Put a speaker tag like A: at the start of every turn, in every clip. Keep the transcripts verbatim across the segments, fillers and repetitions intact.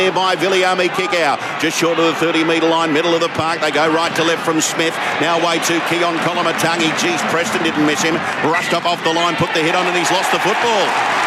A: there by Viliame Kickout. Just short of the thirty metre line, middle of the park. They go right to left from Smith. Now away to Keon Kolomatangi. Geez, Preston didn't miss him. Rushed up off the line, put the head on, and he's lost the football.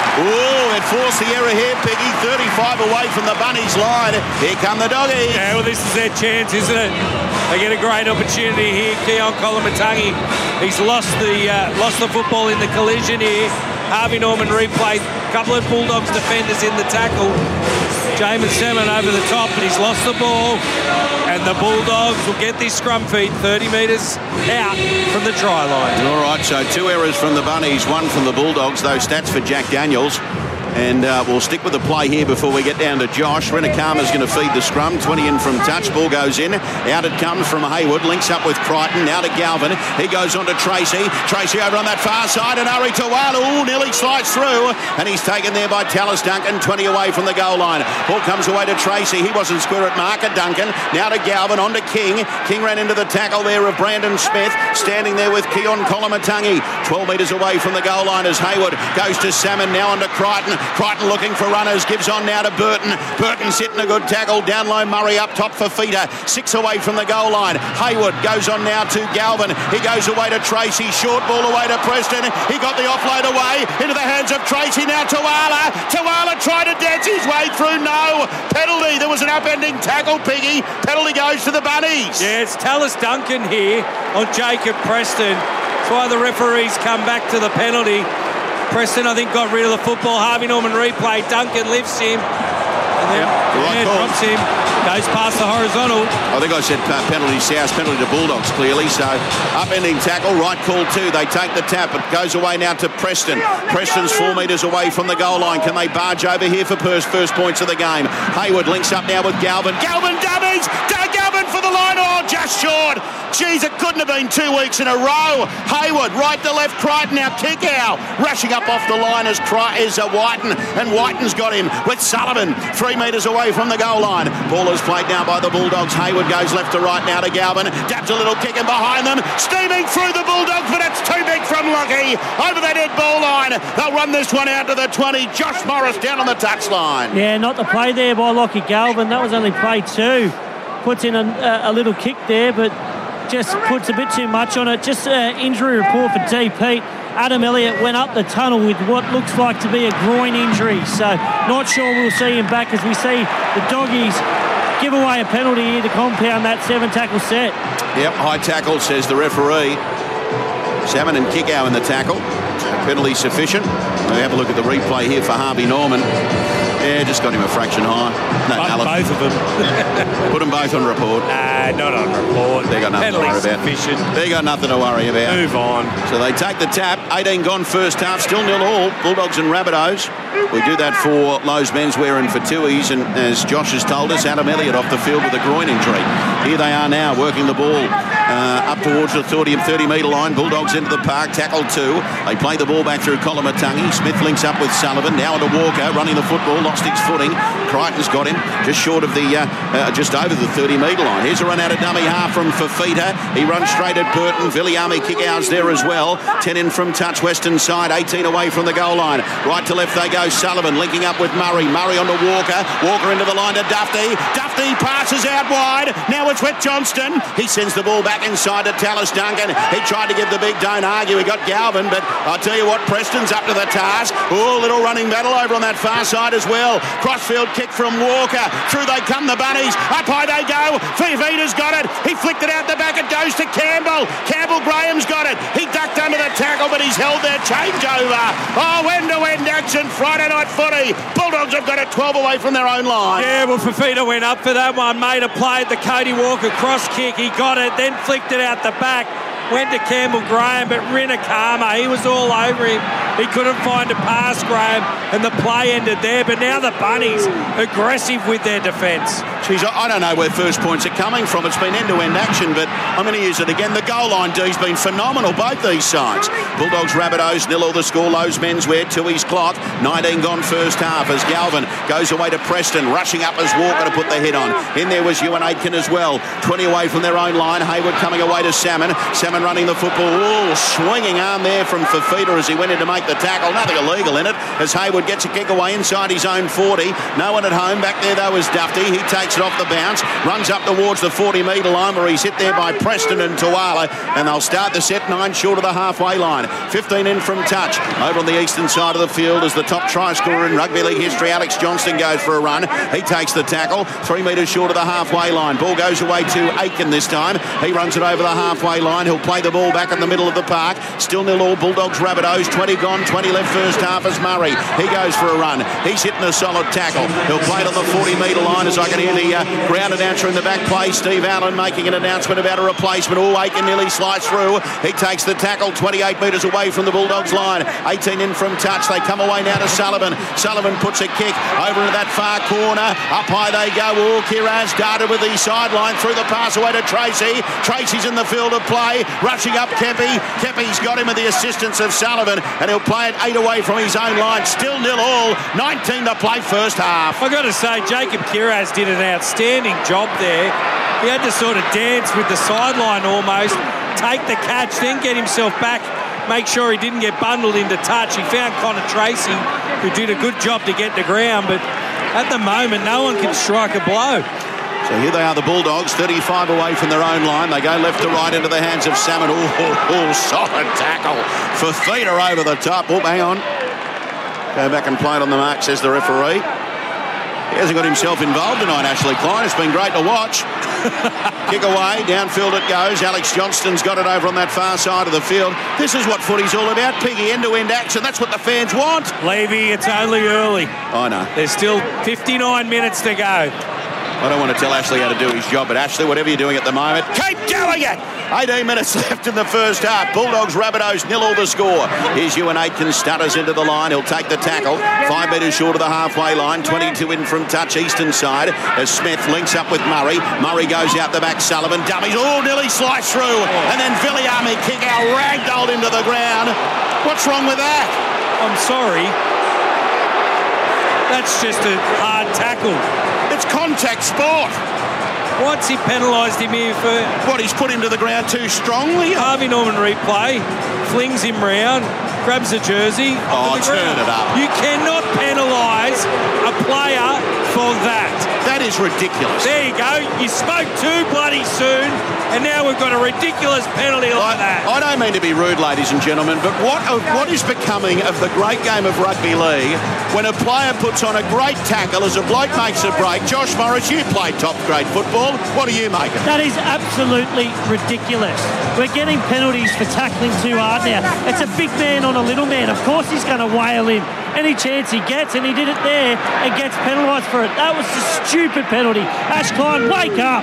A: Oh, it forced the error here, Piggy. thirty-five away from the Bunnies line. Here come the Doggies.
B: Yeah, well, this is their chance, isn't it? They get a great opportunity here. Keon Kolomatangi, he's lost the uh, lost the football in the collision here. Harvey Norman replay. A couple of Bulldogs defenders in the tackle. Jamin Salmon over the top, but he's lost the ball. And the Bulldogs will get this scrum feed thirty metres out from the try line.
A: All right, so two errors from the Bunnies, one from the Bulldogs. Those stats for Jack Daniels. And uh, we'll stick with the play here before we get down to Josh. Renakama's going to feed the scrum. twenty in from touch. Ball goes in. Out it comes from Hayward. Links up with Crichton. Now to Galvin. He goes on to Tracy. Tracy over on that far side. And Ari Tawala. Ooh, nearly slides through. And he's taken there by Tallis Duncan. twenty away from the goal line. Ball comes away to Tracy. He wasn't square at mark at Duncan. Now to Galvin. On to King. King ran into the tackle there of Brandon Smith. Standing there with Keon Kolomatangi. twelve metres away from the goal line as Hayward goes to Salmon. Now on to Crichton. Crichton looking for runners, gives on now to Burton. Burton's hitting a good tackle. Down low, Murray up top for Feeder. Six away from the goal line. Hayward goes on now to Galvin. He goes away to Tracy. Short ball away to Preston. He got the offload away into the hands of Tracy. Now Tawala. Tawala tried to dance his way through. No. Penalty. There was an upending tackle, Piggy. Penalty goes to the Bunnies.
B: Yeah, it's Tallis Duncan here on Jacob Preston. That's why the referees come back to the penalty. Preston, I think, got rid of the football. Harvey Norman replay. Duncan lifts him. And then
A: yep, right
B: yeah, drops him. Goes past the horizontal.
A: I think I said uh, penalty South, penalty to Bulldogs, clearly. So, upending tackle, right call too. They take the tap. It goes away now to Preston. Preston's four metres away from the goal line. Can they barge over here for first, first points of the game? Hayward links up now with Galvin. Galvin dummies! Galvin for the line. Oh, just short. Jeez, it couldn't have been two weeks in a row. Hayward, right to left, Crichton now kick out. Rushing up off the line is, is uh, Whiten, and Whiten's got him with Sullivan, three metres away from the goal line. Ball is played now by the Bulldogs. Hayward goes left to right now to Galvin. Dabs a little kick in behind them. Steaming through the Bulldogs, but it's too big from Lockie. Over the dead ball line. They'll run this one out to the twenty. Josh Morris down on the touchline.
C: Yeah, not the play there by Lockie Galvin. That was only play two. Puts in a, a little kick there, but just puts a bit too much on it. Just uh, injury report for D P. Adam Elliott went up the tunnel with what looks like to be a groin injury. So not sure we'll see him back as we see the Doggies give away a penalty here to compound that seven tackle set.
A: Yep, high tackle, says the referee. Salmon and Kickow in the tackle. Penalty sufficient. We have a look at the replay here for Harvey Norman. Yeah, just got him a fraction high. No,
B: both, both of them.
A: Put them both on report.
B: Nah, not on report.
A: They got nothing
B: Penalty
A: to worry about.
B: Sufficient.
A: They got nothing to worry about.
B: Move on.
A: So they take the tap. eighteen gone first half. Still nil all. Bulldogs and Rabbitohs. We do that for Lowe's Menswear and for Tui's. And as Josh has told us, Adam Elliott off the field with a groin injury. Here they are now working the ball uh, up towards the thirty and thirty metre line. Bulldogs into the park. Tackle two. They play the ball back through Kolomatangi. Smith links up with Sullivan. Now into Walker running the football. Lost his footing. Crichton's got him just short of the, uh, uh, just over the thirty metre line. Here's a run out of dummy half from Fafita. He runs straight at Burton. Viliame Kickouts there as well. ten in from touch, western side, eighteen away from the goal line. Right to left they go. Sullivan linking up with Murray. Murray onto Walker. Walker into the line to Dufty. Dufty passes out wide. Now it's with Johnston. He sends the ball back inside to Tallis Duncan. He tried to give the big don't argue. He got Galvin, but I'll tell you what, Preston's up to the task. Oh, little running battle over on that far side as well. Crossfield kick from Walker. Through they come the Bunnies. Up high they go. Fifita's got it. He flicked it out the back. It goes to Campbell. Campbell Graham's got it. He ducked under the tackle, but he's held their changeover. Oh, end-to-end action. Friday night footy. Bulldogs have got it twelve away from their own line.
B: Yeah, well, Fifita went up for that one. Made a play at the Cody Walker cross kick. He got it, then flicked it out the back. Went to Campbell Graham, but Renakama, he was all over him. He couldn't find a pass, Graham, and the play ended there. But now the Bunnies aggressive with their defence.
A: Geez, I don't know where first points are coming from. It's been end-to-end action, but I'm going to use it again. The goal line D's been phenomenal, both these sides. Bulldogs, Rabbitohs, nil all the score. Lowe's menswear, Tui's clock. nineteen gone first half as Galvin goes away to Preston, rushing up as Walker to put the head on. In there was Ewan Aitken as well. twenty away from their own line. Hayward coming away to Salmon. Salmon running the football. Oh, swinging arm there from Fafita as he went in to make the tackle. Nothing illegal in it as Hayward gets a kick away inside his own forty. No one at home. Back there, though, is Dufty. He takes it off the bounce, runs up towards the forty metre line where he's hit there by Preston and Tuala, and they'll start the set nine short of the halfway line. fifteen in from touch. Over on the eastern side of the field as the top try scorer in rugby league history, Alex Johnston, goes for a run. He takes the tackle, three metres short of the halfway line. Ball goes away to Aitken this time. He runs it over the halfway line. He'll play the ball back in the middle of the park. Still nil all. Bulldogs, Rabbitohs, twenty gone, twenty left first half as Murray. He goes for a run. He's hitting a solid tackle. He'll play it on the forty metre line as I can hear the uh, ground announcer in the back play, Steve Allen, making an announcement about a replacement. Oh, Aitken nearly sliced through. He takes the tackle twenty-eight metres away from the Bulldogs line. eighteen in from touch. They come away now to Sullivan. Sullivan puts a kick over into that far corner. Up high they go. Oh, Kiraz darted with the sideline through the pass away to Tracy. Tracy's in the field of play. Rushing up Kepi. Kepi's got him with the assistance of Sullivan, and he'll play it eight away from his own line. Still nil all. nineteen to play first half.
B: I've got to say, Jacob Kiraz did an outstanding job there. He had to sort of dance with the sideline almost, take the catch, then get himself back, make sure he didn't get bundled into touch. He found Connor Tracy, who did a good job to get to ground, but at the moment, no one can strike a blow.
A: So here they are, the Bulldogs, thirty-five away from their own line. They go left to right into the hands of Salmon. Oh, oh, oh, solid tackle. Fafita over the top. Oh, hang on. Go back and play it on the mark, says the referee. He hasn't got himself involved tonight, Ashley Klein. It's been great to watch. Kick away, downfield it goes. Alex Johnston's got it over on that far side of the field. This is what footy's all about, Piggy, end-to-end action. That's what the fans want.
B: Levy, it's only early.
A: I know.
B: There's still fifty-nine minutes to go.
A: I don't want to tell Ashley how to do his job, but Ashley, whatever you're doing at the moment, keep doing it! eighteen minutes left in the first half. Bulldogs, Rabbitohs, nil all the score. Here's Ewan Aitken, stutters into the line. He'll take the tackle. Five metres short of the halfway line. twenty-two in from touch, eastern side, as Smith links up with Murray. Murray goes out the back, Sullivan. Dummies, oh, nearly sliced through. And then Viliami kick out, ragdolled into the ground. What's wrong with that?
B: I'm sorry. That's just a hard tackle.
A: It's contact sport.
B: What's he penalised him here for?
A: What, he's put him to the ground too strongly?
B: Harvey Norman replay, flings him round, grabs the jersey.
A: Oh,
B: the
A: turn
B: ground.
A: it up.
B: You cannot penalise a player for that.
A: That is ridiculous.
B: There you go. You spoke too bloody soon, and now we've got a ridiculous penalty like
A: I,
B: that.
A: I don't mean to be rude, ladies and gentlemen, but what of, what is becoming of the great game of rugby league when a player puts on a great tackle as a bloke makes a break? Josh Morris, you played top-grade football. What do you make of it?
C: That is absolutely ridiculous. We're getting penalties for tackling too hard now. It's a big man on a little man. Of course he's going to whale him any chance he gets, and he did it there and gets penalised for it. That was a stupid penalty. Ash Klein, wake up.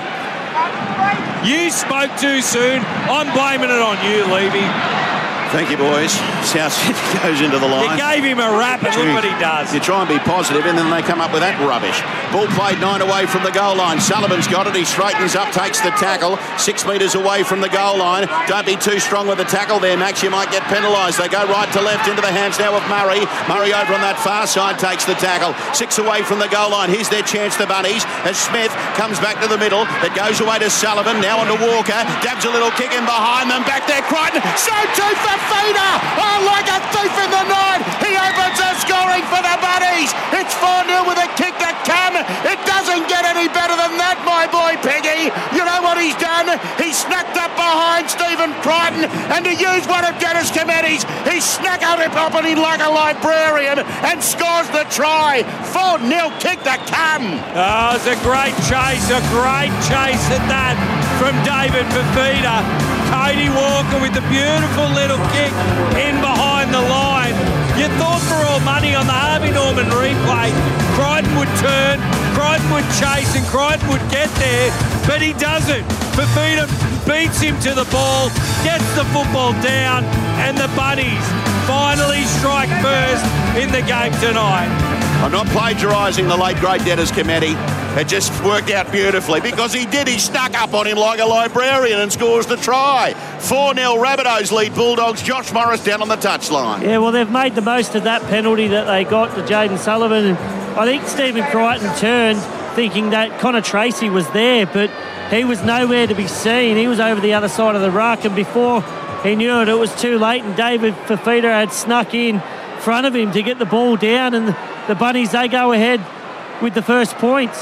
B: You spoke too soon. I'm blaming it on you, Levy.
A: Thank you, boys. South Sydney goes into the line.
B: You gave him a rap, and look what he does.
A: You try and be positive, and then they come up with that rubbish. Ball played nine away from the goal line. Sullivan's got it. He straightens up, takes the tackle. Six metres away from the goal line. Don't be too strong with the tackle there, Max. You might get penalised. They go right to left into the hands now of Murray. Murray over on that far side takes the tackle. Six away from the goal line. Here's their chance, the Bunnies, as Smith comes back to the middle. It goes away to Sullivan. Now on to Walker. Dabs a little kick in behind them. Back there, Crichton. So too Fafita. Oh, like a thief in the night. He opens the scoring for the Bunnies. It's four nil with a kick that come. It doesn't get any better than that, my boy Peggy. You know what he's done? He snuck up behind Stephen Crichton, and to use one of Dennis Cometti's, he snuck out up on him like a librarian and scores the try. four nil kick that come.
B: Oh, it's a great chase, a great chase at that from David Fafita. Cody Walker with the beautiful little kick in behind the line. You thought for all money on the Harvey Norman replay, Crichton would turn, Crichton would chase, and Crichton would get there, but he doesn't. Fafita beats him to the ball, gets the football down, and the Bunnies finally strike first in the game tonight.
A: I'm not plagiarising the late, great Dennis Cometti. It just worked out beautifully because he did. He snuck up on him like a librarian and scores the try. four nil Rabbitohs lead Bulldogs. Josh Morris down on the touchline.
C: Yeah, well, they've made the most of that penalty that they got to Jaden Sullivan. And I think Stephen Crichton turned thinking that Connor Tracy was there, but he was nowhere to be seen. He was over the other side of the ruck, and before he knew it, it was too late, and David Fifita had snuck in front of him to get the ball down, and the Bunnies, they go ahead with the first points.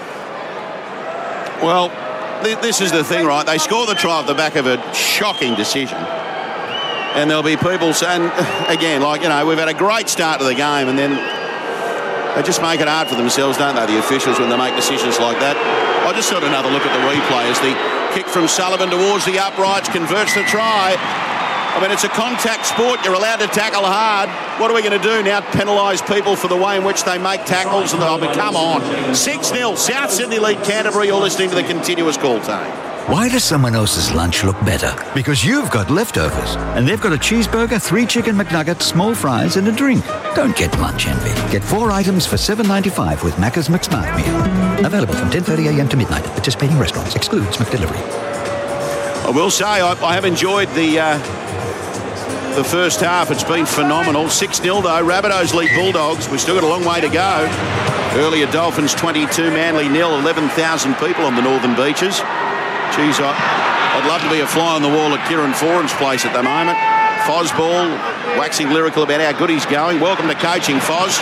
A: Well, th- this is the thing, right? They score the try off the back of a shocking decision. And there'll be people saying, again, like, you know, we've had a great start to the game, and then they just make it hard for themselves, don't they, the officials, when they make decisions like that. I just thought another look at the replay as the kick from Sullivan towards the uprights converts the try. I mean, it's a contact sport. You're allowed to tackle hard. What are we going to do now? Penalise people for the way in which they make tackles? And I mean, come on. six nil, South Sydney lead Canterbury. You're listening to the continuous call time.
D: Why does someone else's lunch look better? Because you've got leftovers. And they've got a cheeseburger, three chicken McNuggets, small fries and a drink. Don't get lunch envy. Get four items for seven dollars ninety-five with Macca's McSmart Meal. Available from ten thirty a.m. to midnight at participating restaurants. Excludes McDelivery.
A: I will say I, I have enjoyed the... Uh, The first half. It's been phenomenal. six nil though. Rabbitohs lead Bulldogs. We've still got a long way to go. Earlier Dolphins twenty-two, Manly nil, eleven thousand people on the northern beaches. Geez, I, I'd love to be a fly on the wall at Kieran Foran's place at the moment. Fozball waxing lyrical about how good he's going. Welcome to coaching, Foz.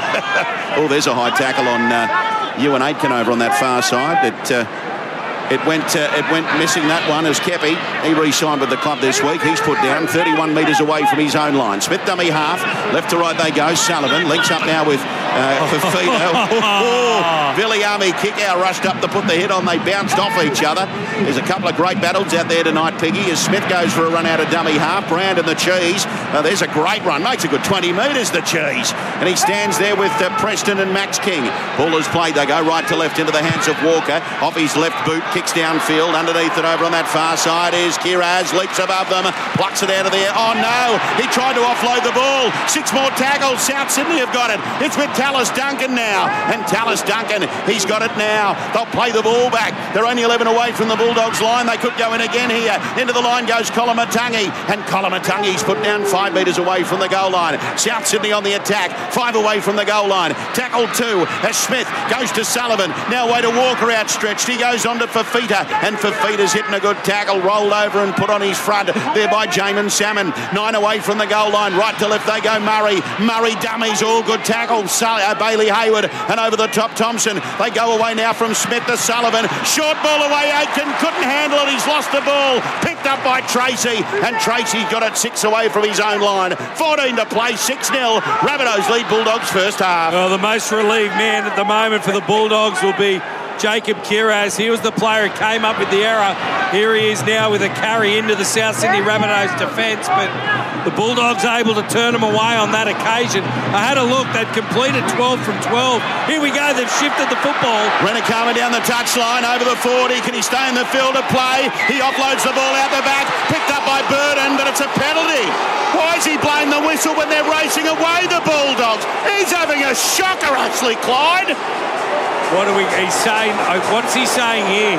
A: Oh, there's a high tackle on uh, Ewan Aitken over on that far side. That. Uh, It went uh, it went missing, that one, as Kepi. He re-signed with the club this week. He's put down thirty-one metres away from his own line. Smith dummy half. Left to right they go. Sullivan links up now with uh, Fifita. Oh, oh. Viliami kick out, rushed up to put the hit on. They bounced off each other. There's a couple of great battles out there tonight, Piggy, as Smith goes for a run out of dummy half. Brand and the Cheese. Uh, there's a great run. Makes a good twenty metres, the Cheese. And he stands there with uh, Preston and Max King. Ball is played. They go right to left into the hands of Walker. Off his left boot. Kicks downfield. Underneath it over on that far side is Kiraz. Leaps above them. Plucks it out of there. Oh no! He tried to offload the ball. Six more tackles. South Sydney have got it. It's with Tallis Duncan now. And Tallis Duncan, he's got it now. They'll play the ball back. They're only eleven away from the Bulldogs line. They could go in again here. Into the line goes Kolomatangi. And Kolomatangi's put down five metres away from the goal line. South Sydney on the attack. Five away from the goal line. Tackle two as Smith goes to Sullivan. Now way to Walker outstretched. He goes on to Fifita. And Fifita's hitting a good tackle. Rolled over and put on his front. There by Jamin Salmon. Nine away from the goal line. Right to left they go Murray. Murray dummies. All good tackle. Sully, uh, Bailey Hayward. And over the top Thompson. They go away now from Smith to Sullivan. Short ball away. Aitken couldn't handle it. He's lost the ball. Picked up by Tracy. And Tracy got it six away from his own line. fourteen to play. six nil. Rabbitohs lead Bulldogs first half.
B: Well, the most relieved man at the moment for the Bulldogs will be Jacob Kiraz. He was the player who came up with the error. Here he is now with a carry into the South Sydney Rabbitohs defence, but the Bulldogs able to turn them away on that occasion. I had a look, they'd completed twelve from twelve. Here we go, they've shifted the football.
A: Renner coming down the touchline over the forty. Can he stay in the field of play? He offloads the ball out the back, picked up by Burden, but it's a penalty. Why is he blowing the whistle when they're racing away, the Bulldogs? He's having a shocker, Ashley Clyde.
B: What are we? He's saying. What's he saying here?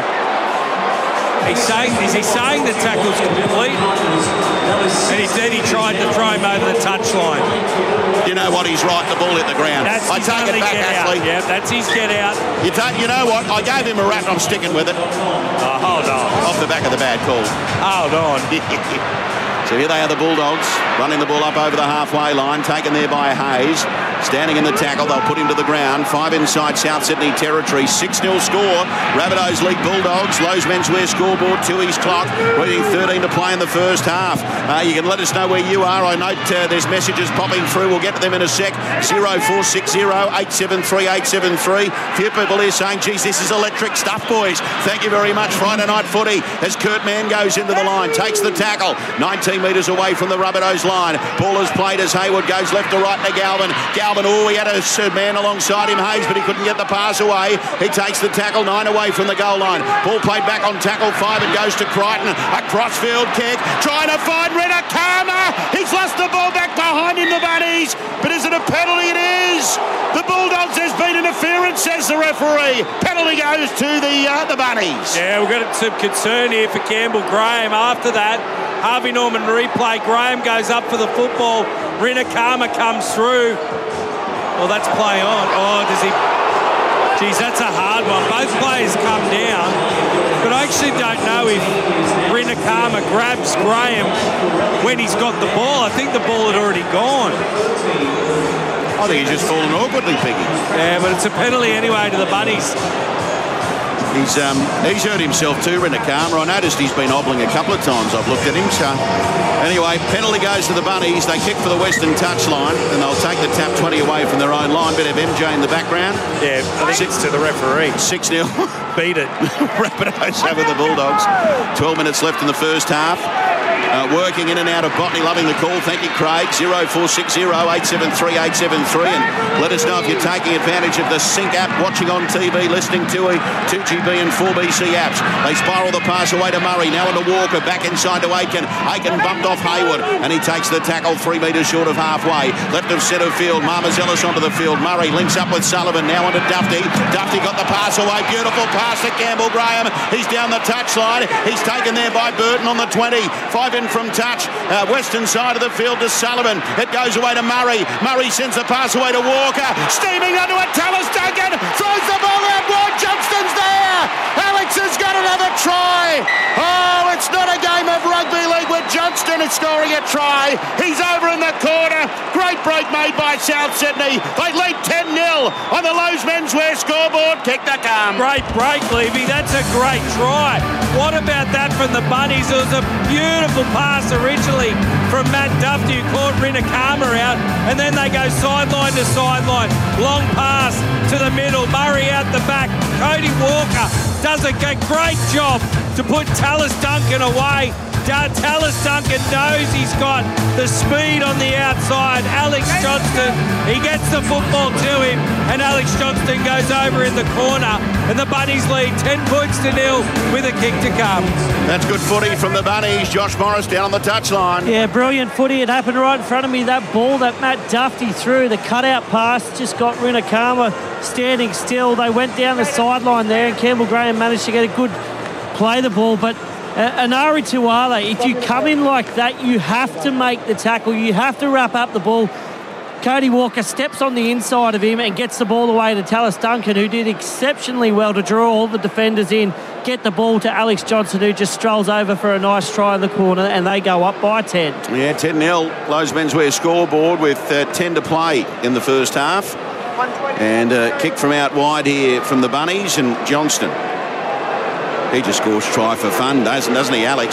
B: He's saying. Is he saying the tackle's complete? And he said he tried to throw him over the touchline.
A: You know what? He's right. The ball hit the ground.
B: That's
A: I take it back, Ashley.
B: Yeah, that's his get out.
A: You take. You know what? I gave him a rap. And I'm sticking with it.
B: Oh, hold on.
A: Off the back of the bad call.
B: Hold on.
A: So here they are, the Bulldogs, running the ball up over the halfway line, taken there by Hayes. Standing in the tackle, they'll put him to the ground. Five inside South Sydney territory. six nil score. Rabbitohs lead Bulldogs. Lowe's menswear scoreboard, two his clock. Waiting thirteen to play in the first half. Uh, you can let us know where you are. I note uh, there's messages popping through. We'll get to them in a sec. zero four six zero eight seven three eight seven three. A few people here saying, geez, this is electric stuff, boys. Thank you very much. Friday night footy as Kurt Mann goes into the line. Takes the tackle. nineteen metres away from the Rabbitohs line. Ball is played as Hayward goes left to right to Galvin. Galvin Galvin. Oh, he had a man alongside him, Hayes, but he couldn't get the pass away. He takes the tackle, nine away from the goal line. Ball played back on tackle five. It goes to Crichton. A crossfield kick. Trying to find Renakama. He's lost the ball back behind him, the Bunnies. But is it a penalty? It is. The Bulldogs, there's been interference, says the referee. Penalty goes to the uh, the Bunnies.
B: Yeah, we've got some concern here for Campbell Graham. After that, Harvey Norman replay. Graham goes up for the football. Renakama comes through. Well, that's play on. Oh, does he... Geez, that's a hard one. Both players come down. But I actually don't know if Renakama grabs Graham when he's got the ball. I think the ball had already gone.
A: I think he's just fallen awkwardly, Piggy.
B: Yeah, but it's a penalty anyway to the Bunnies.
A: He's um, he's hurt himself too, Renakama. I noticed he's been hobbling a couple of times. I've looked at him. So anyway, penalty goes to the Bunnies. They kick for the Western touchline, and they'll take the tap twenty away from their own line. Bit of M J in the background.
B: Yeah, I think it's to the referee.
A: six nil.
B: Beat it.
A: Rapidos over the Bulldogs. twelve minutes left in the first half. Uh, working in and out of Botany, loving the call. Thank you, Craig. zero four six zero eight seven three eight seven three. And let us know if you're taking advantage of the Sync app, watching on T V, listening to a two G B and four B C apps. They spiral the pass away to Murray. Now into Walker. Back inside to Aiken. Aiken bumped off Hayward. And he takes the tackle three metres short of halfway. Left of centre field. Marmazelis onto the field. Murray links up with Sullivan. Now onto Dufty. Dufty got the pass away. Beautiful pass to Campbell Graham. He's down the touchline. He's taken there by Burton on the twenty. Five in from touch. Uh, western side of the field to Sullivan. It goes away to Murray. Murray sends the pass away to Walker. Steaming onto it. Tallis Duncan throws the ball out wide. Johnston's there. Alex has got another try. Oh, it's not a game of rugby league with Johnston is scoring a try. He's over in the corner. Great break made by South Sydney. They lead ten nil on the Lowe's menswear scoreboard. Kick to come.
B: Great break, Levy. That's a great try. What about that from the Bunnies? It was a beautiful pass originally from Matt Dufty, who caught Renakama out, and then they go sideline to sideline. Long pass to the middle. Murray out the back. Cody Walker does a great job to put Tallis Duncan away. Tallis Duncan knows he's got the speed on the outside. Alex Johnston, he gets the football to him, and Alex Johnston goes over in the corner, and the Bunnies lead ten points to nil with a kick to come.
A: That's good footy from the Bunnies. Josh Morris down on the touchline.
C: Yeah, brilliant footy. It happened right in front of me. That ball that Matt Dufty threw, the cutout pass, just got Renakama standing still. They went down the sideline there, and Campbell Graham managed to get a good play the ball, but Uh, Anari Tuala, if you come in like that, you have to make the tackle. You have to wrap up the ball. Cody Walker steps on the inside of him and gets the ball away to Tallis Duncan, who did exceptionally well to draw all the defenders in, get the ball to Alex Johnson, who just strolls over for a nice try in the corner, and they go up by ten.
A: Yeah, ten nil. Lowe's menswear scoreboard with uh, ten to play in the first half. And a uh, kick from out wide here from the Bunnies, and Johnston. He just scores try for fun, doesn't, doesn't he, Alex?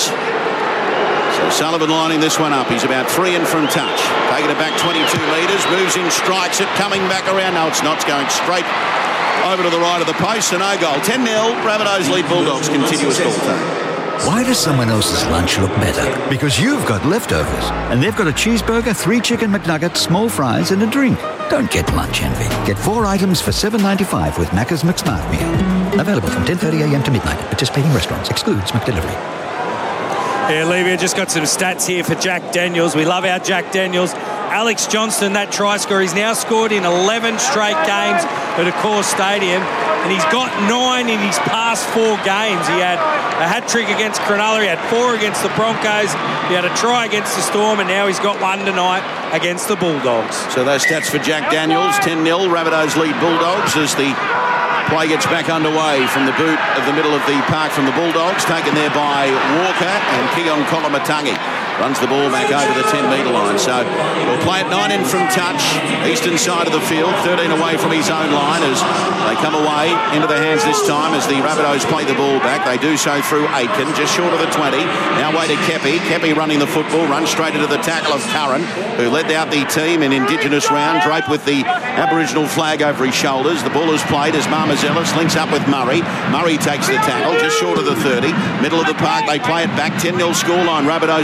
A: So Sullivan lining this one up. He's about three in from touch. Taking it back twenty-two metres, moves in, strikes it, coming back around. No, it's not. It's going straight over to the right of the post, and no goal. ten nil, Rabbitohs lead Bulldogs, continuous call time.
D: Why does someone else's lunch look better? Because you've got leftovers, and they've got a cheeseburger, three chicken McNuggets, small fries, and a drink. Don't get lunch envy. Get four items for seven ninety-five with Macca's McSmart Meal. Available from ten thirty a m to midnight at participating restaurants. Excludes McDelivery.
B: Yeah, Levy, I just got some stats here for Jack Daniels. We love our Jack Daniels. Alex Johnston, that try scorer, he's now scored in eleven straight games at Accor Stadium, and he's got nine in his past four games. He had a hat-trick against Cronulla, he had four against the Broncos, he had a try against the Storm, and now he's got one tonight against the Bulldogs.
A: So those stats for Jack Daniels, ten nil, Rabbitohs lead Bulldogs as the play gets back underway from the boot of the middle of the park from the Bulldogs, taken there by Walker, and Keon Kolomatangi runs the ball back over the ten metre line. So we'll play it nine in from touch, eastern side of the field, thirteen away from his own line as they come away into the hands this time as the Rabbitohs play the ball back. They do so through Aitken, just short of the twenty. Now way to Kepi. Kepi running the football, runs straight into the tackle of Curran, who led out the team in Indigenous round, draped with the Aboriginal flag over his shoulders. The ball is played as Marmazelis links up with Murray. Murray takes the tackle, just short of the thirty. Middle of the park, they play it back, ten nil scoreline. Rabbitohs in front of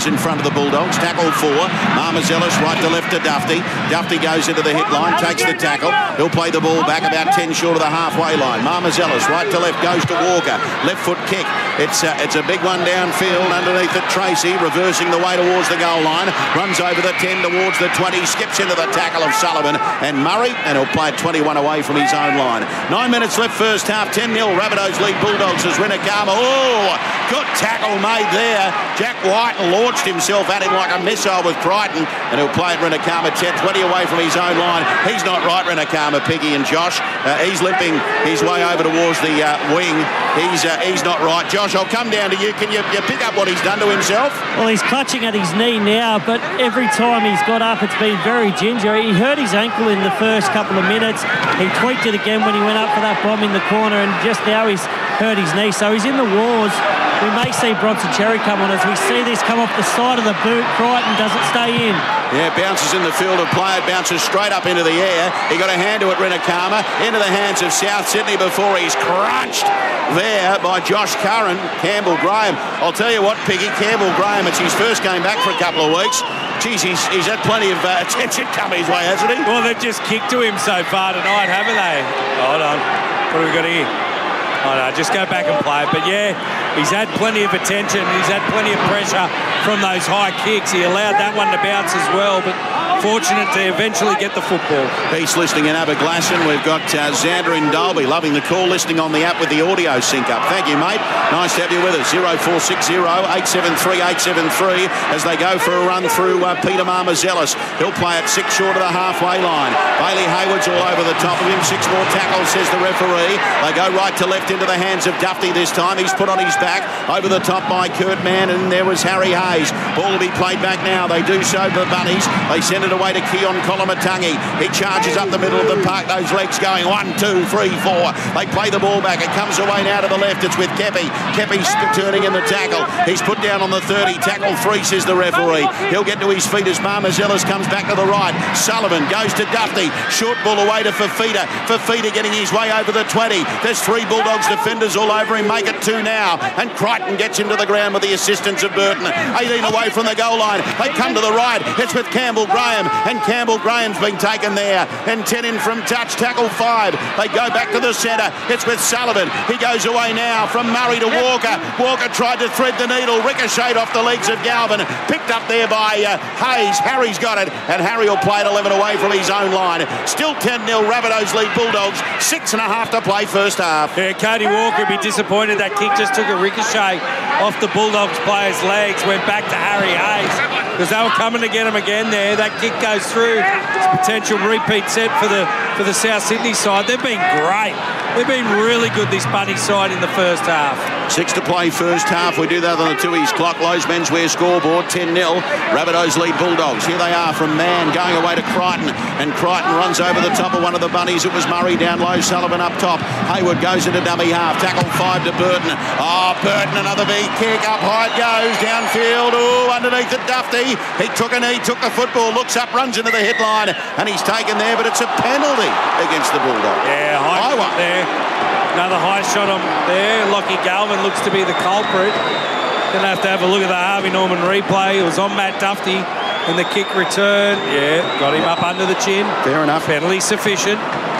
A: favour the Bulldogs. Tackle four. Marmazelis right to left to Duffy. Duffy goes into the hit line, takes the tackle. He'll play the ball back about ten short of the halfway line. Marmazelis right to left goes to Walker. Left foot kick. It's a, it's a big one downfield underneath it. Tracy reversing the way towards the goal line. Runs over the ten towards the twenty. Skips into the tackle of Sullivan and Murray, and he'll play it twenty-one away from his own line. Nine minutes left first half. ten nil Rabbitohs lead Bulldogs as Rinakama. Oh, good tackle made there. Jack White launched himself at him like a missile with Crichton, and he'll play it Rinakama ten twenty away from his own line. He's not right, Rinakama, Piggy and Josh. Uh, he's limping his way over towards the uh, wing. He's uh, he's not right. Josh, I'll come down to you. Can you, you pick up what he's done to himself?
C: Well, he's clutching at his knee now, but every time he's got up, it's been very ginger. He hurt his ankle in the first couple of minutes. He tweaked it again when he went up for that bomb in the corner, and just now he's hurt his knee. So he's in the wars. We may see Bronson Cherry come on as we see this come off the side of the boot. Crichton doesn't stay in.
A: Yeah, bounces in the field of play. It bounces straight up into the air. He got a hand to it, Rinakama, into the hands of South Sydney before he's crunched there by Josh Curran. Campbell Graham. I'll tell you what, Piggy, Campbell Graham, it's his first game back for a couple of weeks. Geez, he's, he's had plenty of uh, attention coming his way, hasn't he?
B: Well, they've just kicked to him so far tonight, haven't they? Hold on. What have we got here? Oh, no, just go back and play. But, yeah, he's had plenty of attention. He's had plenty of pressure from those high kicks. He allowed that one to bounce as well, but fortunate to eventually get the football.
A: Peace listening in Aberglasslyn. We've got uh, Xander in Dalby loving the call, listening on the app with the audio sync up. Thank you, mate. Nice to have you with us. oh four six oh, eight seven three, eight seven three as they go for a run through uh, Peter Marmazelis. He'll play it six short of the halfway line. Bailey Hayward's all over the top of him. Six more tackles, says the referee. They go right to left into the hands of Duffy this time. He's put on his back. Over the top by Kurt Mann, and there was Harry Hayes. Ball will be played back now. They do so for the Bunnies. They send it away to Keon Kolomatangi. He charges up the middle of the park. Those legs going one, two, three, four. They play the ball back. It comes away now to the left. It's with Kepi. Kepi's turning in the tackle. He's put down on the thirty. Tackle three, says the referee. He'll get to his feet as Marmazelis comes back to the right. Sullivan goes to Duffy. Short ball away to Fafita. Fafita getting his way over the twenty. There's three Bulldogs defenders all over him. Make it two now. And Crichton gets into the ground with the assistance of Burton. eighteen away from the goal line. They come to the right. It's with Campbell Graham. And Campbell Graham's been taken there. And ten in from touch. Tackle five. They go back to the centre. It's with Sullivan. He goes away now from Murray to Walker. Walker tried to thread the needle. Ricocheted off the legs of Galvin. Picked up there by uh, Hayes. Harry's got it. And Harry will play it eleven away from his own line. Still ten nil. Rabbitohs lead Bulldogs. Six and a half to play first half.
B: Yeah, Cody Walker would be disappointed. That kick just took a ricochet off the Bulldogs player's legs. Went back to Harry Hayes because they were coming to get him again there. That kick goes through. It's a potential repeat set for the for the South Sydney side. They've been great. They've been really good, this Bunny side, in the first half.
A: Six to play first half. We do that on the Tooheys clock. Lowe's menswear scoreboard, ten nil. Rabbitohs lead Bulldogs. Here they are from Mann going away to Crichton. And Crichton runs over the top of one of the Bunnies. It was Murray down low, Sullivan up top. Hayward goes into dummy half. Tackle five to Burton. Oh, Burton, another big kick. Up high it goes. Downfield. Oh, underneath it, Duffy. He took a knee, took the football, looks up, runs into the hit line. And he's taken there, but it's a penalty against the Bulldogs.
B: Yeah, high, high one there. Another high shot on there. Lockie Galvin looks to be the culprit. Gonna have to have a look at the Harvey Norman replay. It was on Matt Duffy in the kick return. Yeah, got him up under the chin.
A: Fair enough.
B: Penalty sufficient.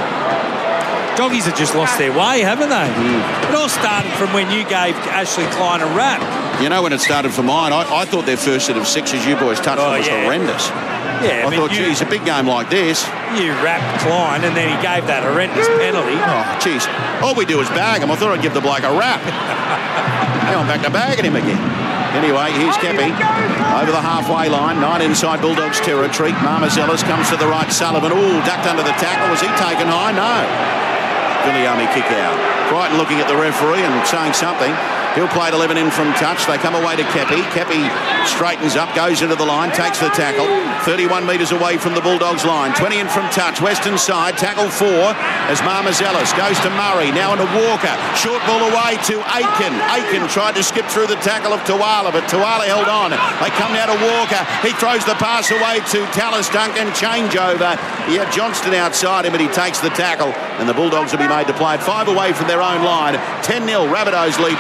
B: Doggies have just lost their way, haven't they? Mm. It all started from when you gave Ashley Klein a rap.
A: You know when it started for mine, I, I thought their first set of sixes you boys touched oh, was yeah. horrendous.
B: Yeah,
A: I thought,
B: you,
A: geez, a big game like this.
B: You rapped Klein and then he gave that horrendous penalty.
A: Oh, geez. All we do is bag him. I thought I'd give the bloke a rap. Now I'm back to bagging him again. Anyway, here's Kepi over the halfway line. Nine inside Bulldogs territory. Marmazelis comes to the right. Sullivan. Ooh, ducked under the tackle. Was he taken high? No. Viliami kick out. Crichton looking at the referee and saying something. He'll play it eleven in from touch. They come away to Kepi. Kepi straightens up, goes into the line, takes the tackle. thirty-one metres away from the Bulldogs line. twenty in from touch. Western side. Tackle four as Marmazelis goes to Murray. Now into Walker. Short ball away to Aitken. Aitken tried to skip through the tackle of Tuala, but Tuala held on. They come now to Walker. He throws the pass away to Tallis Duncan. Changeover. He had Johnston outside him, but he takes the tackle. And the Bulldogs will be made to play it five away from their own line. ten nil. Rabbitohs lead Doggies.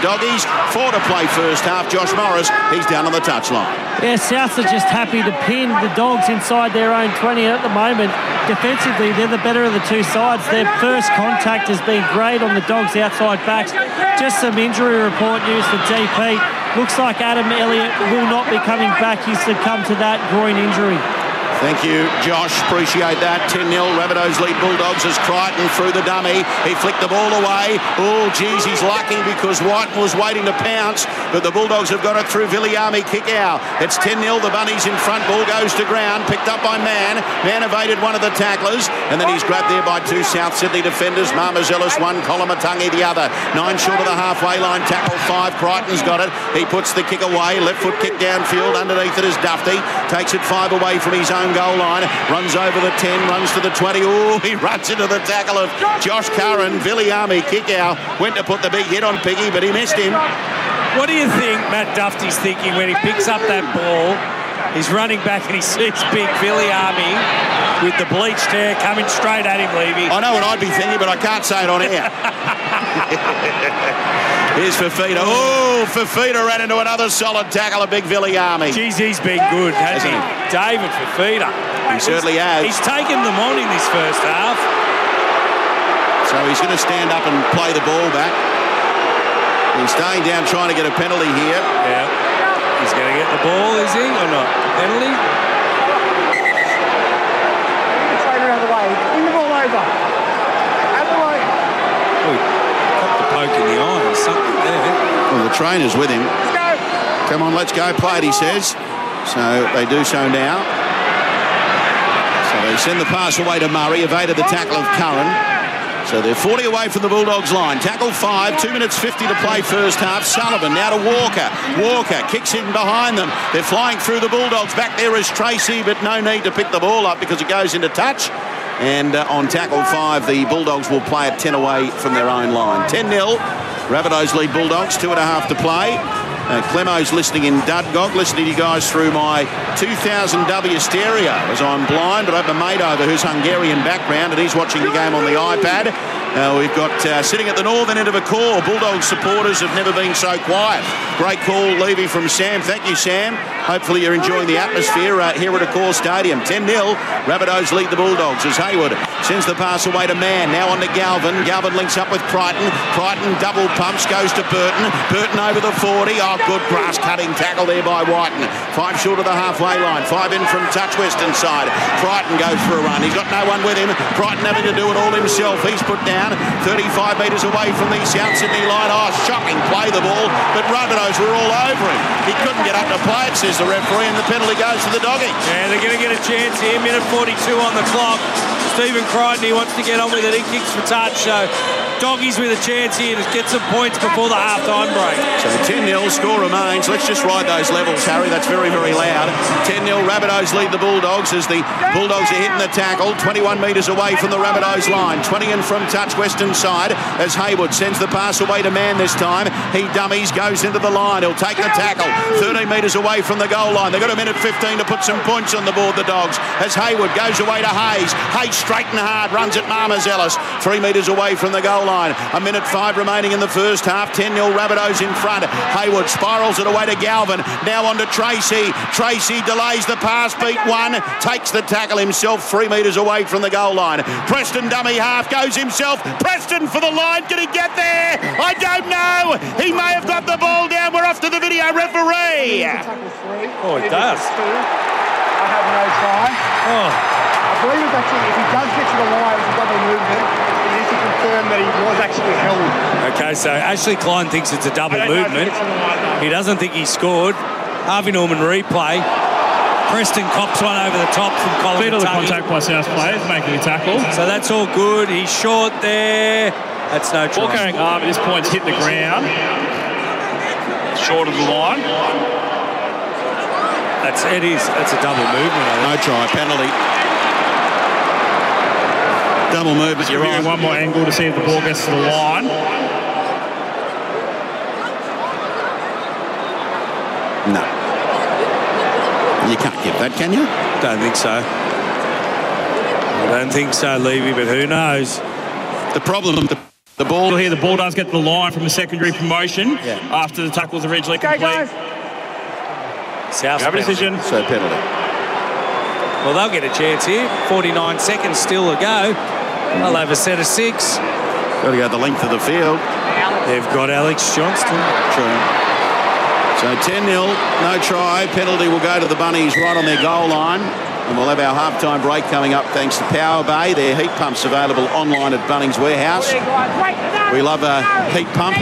A: Tooheys. Four to play first half. Josh Morris, he's down on the touchline.
C: Yeah, Souths are just happy to pin the Dogs inside their own twenty at the moment. Defensively, they're the better of the two sides. Their first contact has been great on the Dogs' outside backs. Just some injury report news for D P. Looks like Adam Elliott will not be coming back. He's succumbed to that groin injury.
A: Thank you, Josh. Appreciate that. ten nil. Rabbitohs lead Bulldogs as Crichton through the dummy. He flicked the ball away. Oh, geez, he's lucky because Whiten was waiting to pounce, but the Bulldogs have got it through Viliami. Kick out. It's ten nil. The Bunnies in front. Ball goes to ground. Picked up by Mann. Mann evaded one of the tacklers, and then he's grabbed there by two South Sydney defenders. Marmazellis one, Colomatangi the other. Nine short of the halfway line. Tackle five. Crichton's got it. He puts the kick away. Left foot kick downfield. Underneath it is Dufty. Takes it five away from his own goal line, runs over the ten, runs to the twenty. Oh, he runs into the tackle of Josh Curran. Viliami kick out, went to put the big hit on Piggy, but he missed him.
B: What do you think Matt Dufty's thinking when he picks up that ball? He's running back and he sees big Viliami with the bleached hair coming straight at him, Levy.
A: I know what I'd be thinking, but I can't say it on air. Here's Fafita. Oh, Fafita ran into another solid tackle of big Viliami.
B: Geez, he's been good, hasn't he? David Fafita.
A: He certainly has.
B: He's taken them on in this first half.
A: So he's going to stand up and play the ball back. He's staying down trying to get a penalty here.
B: Yeah. He's going to get the ball, is he, or not? Penalty?
E: It's right around the way. In the ball over. Out the way.
B: Oh, got the poke in the eye. There's something there.
A: Well, the trainer's with him.
E: Let's go.
A: Come on, let's go. Play it, he says. So they do so now. So they send the pass away to Murray. Evaded the tackle of Curran. So they're forty away from the Bulldogs line. Tackle five, two minutes fifty to play first half. Sullivan now to Walker. Walker kicks in behind them. They're flying through the Bulldogs. Back there is Tracy, but no need to pick the ball up because it goes into touch. And uh, on tackle five, the Bulldogs will play at ten away from their own line. ten nil. Rabbitohs lead Bulldogs, two and a half to play. Uh, Clemo's listening in Dudgog, listening to you guys through my two thousand W stereo as I'm blind, but I have a mate over who's Hungarian background and he's watching the game on the iPad. Uh, we've got uh, sitting at the northern end of a call. Bulldogs supporters have never been so quiet. Great call, Levy, from Sam. Thank you, Sam. Hopefully you're enjoying the atmosphere uh, here at Accor Stadium. ten nil. Rabbitohs lead the Bulldogs as Hayward sends the pass away to Mann. Now on to Galvin. Galvin links up with Crichton. Crichton double pumps, goes to Burton. Burton over the forty. Oh, good grass-cutting tackle there by Whiten. Five short of the halfway line. Five in from touch western side. Crichton goes for a run. He's got no one with him. Crichton having to do it all himself. He's put down thirty-five metres away from the South Sydney line. Oh, shocking play the ball, but Rabbitohs were all over him. He couldn't get up to play it, says the referee, and the penalty goes to the Doggies.
B: Yeah, they're going to get a chance here. Minute forty-two on the clock. Stephen Crichton, he wants to get on with it. He kicks for touch. So Doggies with a chance here to get some points before the half-time break.
A: So ten nil, score remains. Let's just ride those levels, Harry. That's very, very loud. ten nil, Rabbitohs lead the Bulldogs as the Bulldogs are hitting the tackle. twenty-one metres away from the Rabbitohs line. twenty in from touch western side as Hayward sends the pass away to Mann this time. He dummies, goes into the line. He'll take the tackle. thirteen metres away from the goal line. They've got a minute fifteen to put some points on the board, the Dogs, as Hayward goes away to Hayes. Hayes straight and hard, runs at Marmazellis. Three metres away from the goal line. A minute five remaining in the first half. ten nil Rabbitohs in front. Hayward spirals it away to Galvin. Now on to Tracy. Tracy delays the pass, beat one. Takes the tackle himself, three metres away from the goal line. Preston dummy half, goes himself. Preston for the line. Can he get there? I don't know. He may have got the ball down. We're off to the video referee.
B: Oh, it does.
E: I have no try.
B: Oh.
E: I believe it's actually, if he does get to the line, it's a double movement. He needs to confirm that he was actually held.
B: Okay, so Ashley Klein thinks it's a double movement. He doesn't think he scored. Harvey Norman replay. Preston cops one over the top from Colin.
F: Feet on the contact by South players, making a tackle.
B: So that's all good. He's short there. That's no try.
F: Ball carrying arm at this point's hit the ground. Short of the line.
B: That's it is. That's a double movement.
A: No try, penalty. Double movement, you're right.
F: One more angle to see if the ball gets to the line.
A: No. You can't give that, can you?
B: Don't think so. I don't think so, Levy, but who knows?
A: The problem, the The ball.
F: You'll hear the Bulldogs get the line from the secondary promotion
A: Yeah.
F: after the tackle's originally
E: Okay,
F: complete.
E: guys.
B: South
F: Grab a
B: penalty.
F: decision.
A: So penalty.
B: Well, they'll get a chance here. forty-nine seconds still to go. They'll have a set of six.
A: Got to go the length of the field.
B: They've got Alex Johnston.
A: True. So ten nil, no try. Penalty will go to the Bunnies right on their goal line. And we'll have our halftime break coming up thanks to Power Bay. Their heat pumps available online at Bunnings Warehouse. We love a heat pump.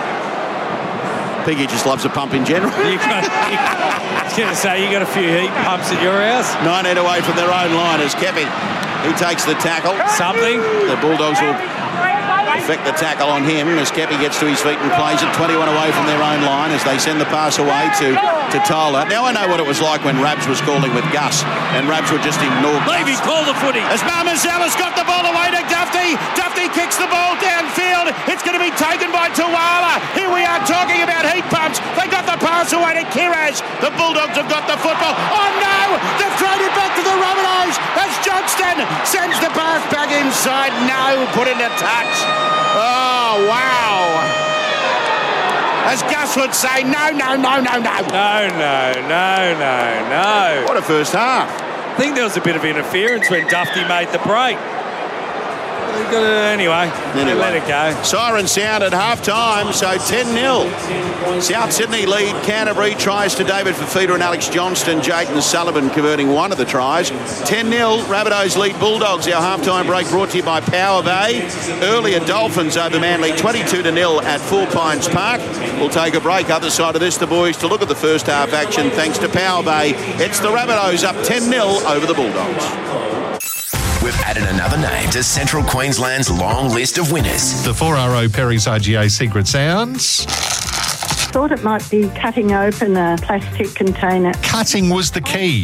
A: Piggy just loves a pump in general.
B: You got, you, I was going to say, you got a few heat pumps at your house.
A: nineteen away from their own line as Kepi. He takes the tackle.
B: Something.
A: The Bulldogs will effect the tackle on him as Kepi gets to his feet and plays it twenty-one away from their own line as they send the pass away to, to Tola. Now I know what it was like when Rabs was calling with Gus and Rabs would just ignore
B: Leave him
A: Gus.
B: call the footy.
A: As Marmazella's got the ball away to Duffy. Duffy kicks the ball downfield. It's going to be taken by Tuala. Here we are talking about heat pumps. They got the pass away to Kiraz. The Bulldogs have got the football. Oh no! They've thrown it back to the Rabbitohs as Johnston sends the pass back inside. No, put into touch. Oh, wow. As Gus would say, no, no, no, no, no.
B: No, no, no, no, no.
A: What a first half.
B: I think there was a bit of interference when Dufty made the break. They got it anyway.
A: Anyway.
B: Let it go.
A: Siren sound at half time, so ten nil. South Sydney lead Canterbury. Tries to David Fafita and Alex Johnston. Jayden Sullivan converting one of the tries. ten nil. Rabbitohs lead Bulldogs. Our halftime break brought to you by Power Bay. Earlier Dolphins over Manly twenty-two to nil at Four Pines Park. We'll take a break. Other side of this, the boys to look at the first half action thanks to Power Bay. It's the Rabbitohs up ten nil over the Bulldogs.
G: We've added another name to Central Queensland's long list of winners.
H: The four R O Perry's R G A Secret Sounds.
I: Thought it might be cutting open a plastic container.
H: Cutting was the key.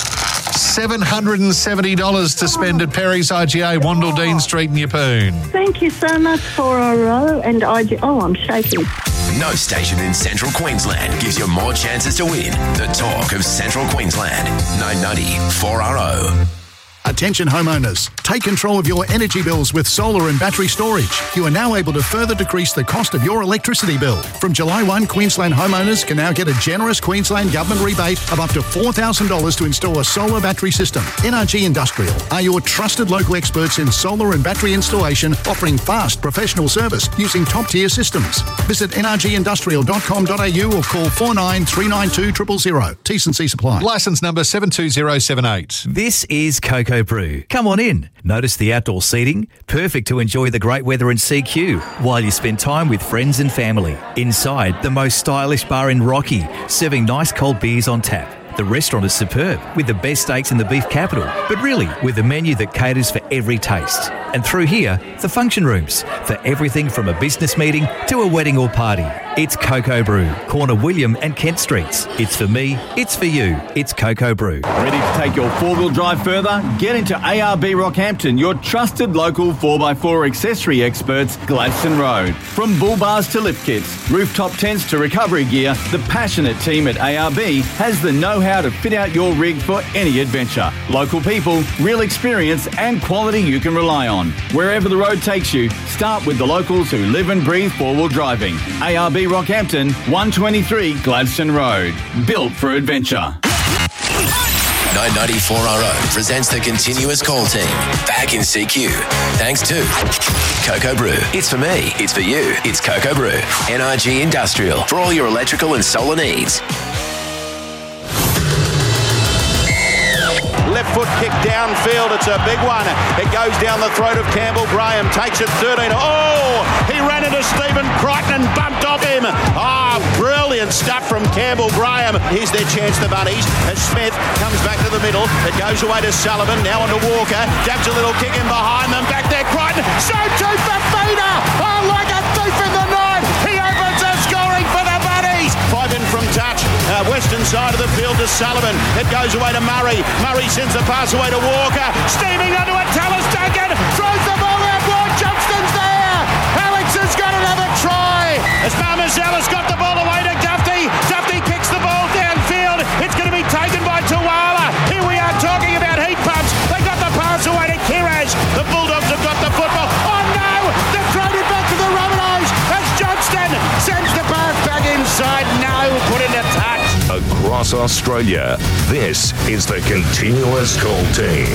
H: seven hundred seventy dollars to spend at Perry's R G A, Wandle Street in Yeppoon.
I: Thank you so much, four R O and I G. Oh, I'm shaking.
G: No station in Central Queensland gives you more chances to win. The talk of Central Queensland. nine ninety four R O.
J: Attention homeowners, take control of your energy bills with solar and battery storage. You are now able to further decrease the cost of your electricity bill. From July first, Queensland homeowners can now get a generous Queensland government rebate of up to four thousand dollars to install a solar battery system. N R G Industrial are your trusted local experts in solar and battery installation, offering fast professional service using top-tier systems. Visit n r g industrial dot com dot a u or call four nine three nine two zero zero zero. T's and C's apply.
H: Licence number seven two zero seven eight.
K: This is Coco Brew. Come on in. Notice the outdoor seating? Perfect to enjoy the great weather in C Q while you spend time with friends and family. Inside, the most stylish bar in Rocky, serving nice cold beers on tap. The restaurant is superb, with the best steaks in the beef capital, but really with a menu that caters for every taste. And through here, the function rooms, for everything from a business meeting to a wedding or party. It's Coco Brew, corner William and Kent Streets. It's for me, it's for you, it's Coco Brew.
L: Ready to take your four-wheel drive further? Get into A R B Rockhampton, your trusted local four by four accessory experts, Gladstone Road. From bull bars to lift kits, rooftop tents to recovery gear, the passionate team at A R B has the know-how to fit out your rig for any adventure. Local people, real experience and quality you can rely on. Wherever the road takes you, start with the locals who live and breathe four-wheel driving. A R B Rockhampton, one twenty-three Gladstone Road. Built for adventure.
G: nine ninety-four R O presents the continuous call team. Back in C Q. Thanks to Coco Brew. It's for me. It's for you. It's Coco Brew. N R G Industrial. For all your electrical and solar needs.
A: Left foot kick downfield. It's a big one. It goes down the throat of Campbell Graham. Takes it thirteen. Oh, he ran into Stephen Crichton and bumped off him. Ah, oh, brilliant stuff from Campbell Graham. Here's their chance, the Bunnies, as Smith comes back to the middle. It goes away to Sullivan. Now on to Walker. Dabs a little kick in behind them. Back there, Crichton. So to Fafita. Oh, like a thief in the night. He opens a scoring for the Bunnies. Five in from touch. Uh, western side of the field to Sullivan. It goes away to Murray. Murray sends the pass away to Walker. Steaming onto it. Tallis Duncan throws the ball out wide. Johnston's there. Alex has got another try. As Marmazella's got the ball away to Duffy. Duffy kicks the ball downfield. It's going to be taken by Tuala. Here we are talking about heat pumps. They got the pass away to Kiraz. The Bulldogs have got the football. Oh no! They've thrown it back to the
B: inside. No, put it in touch.
M: Across Australia, this is the Continuous Call Team.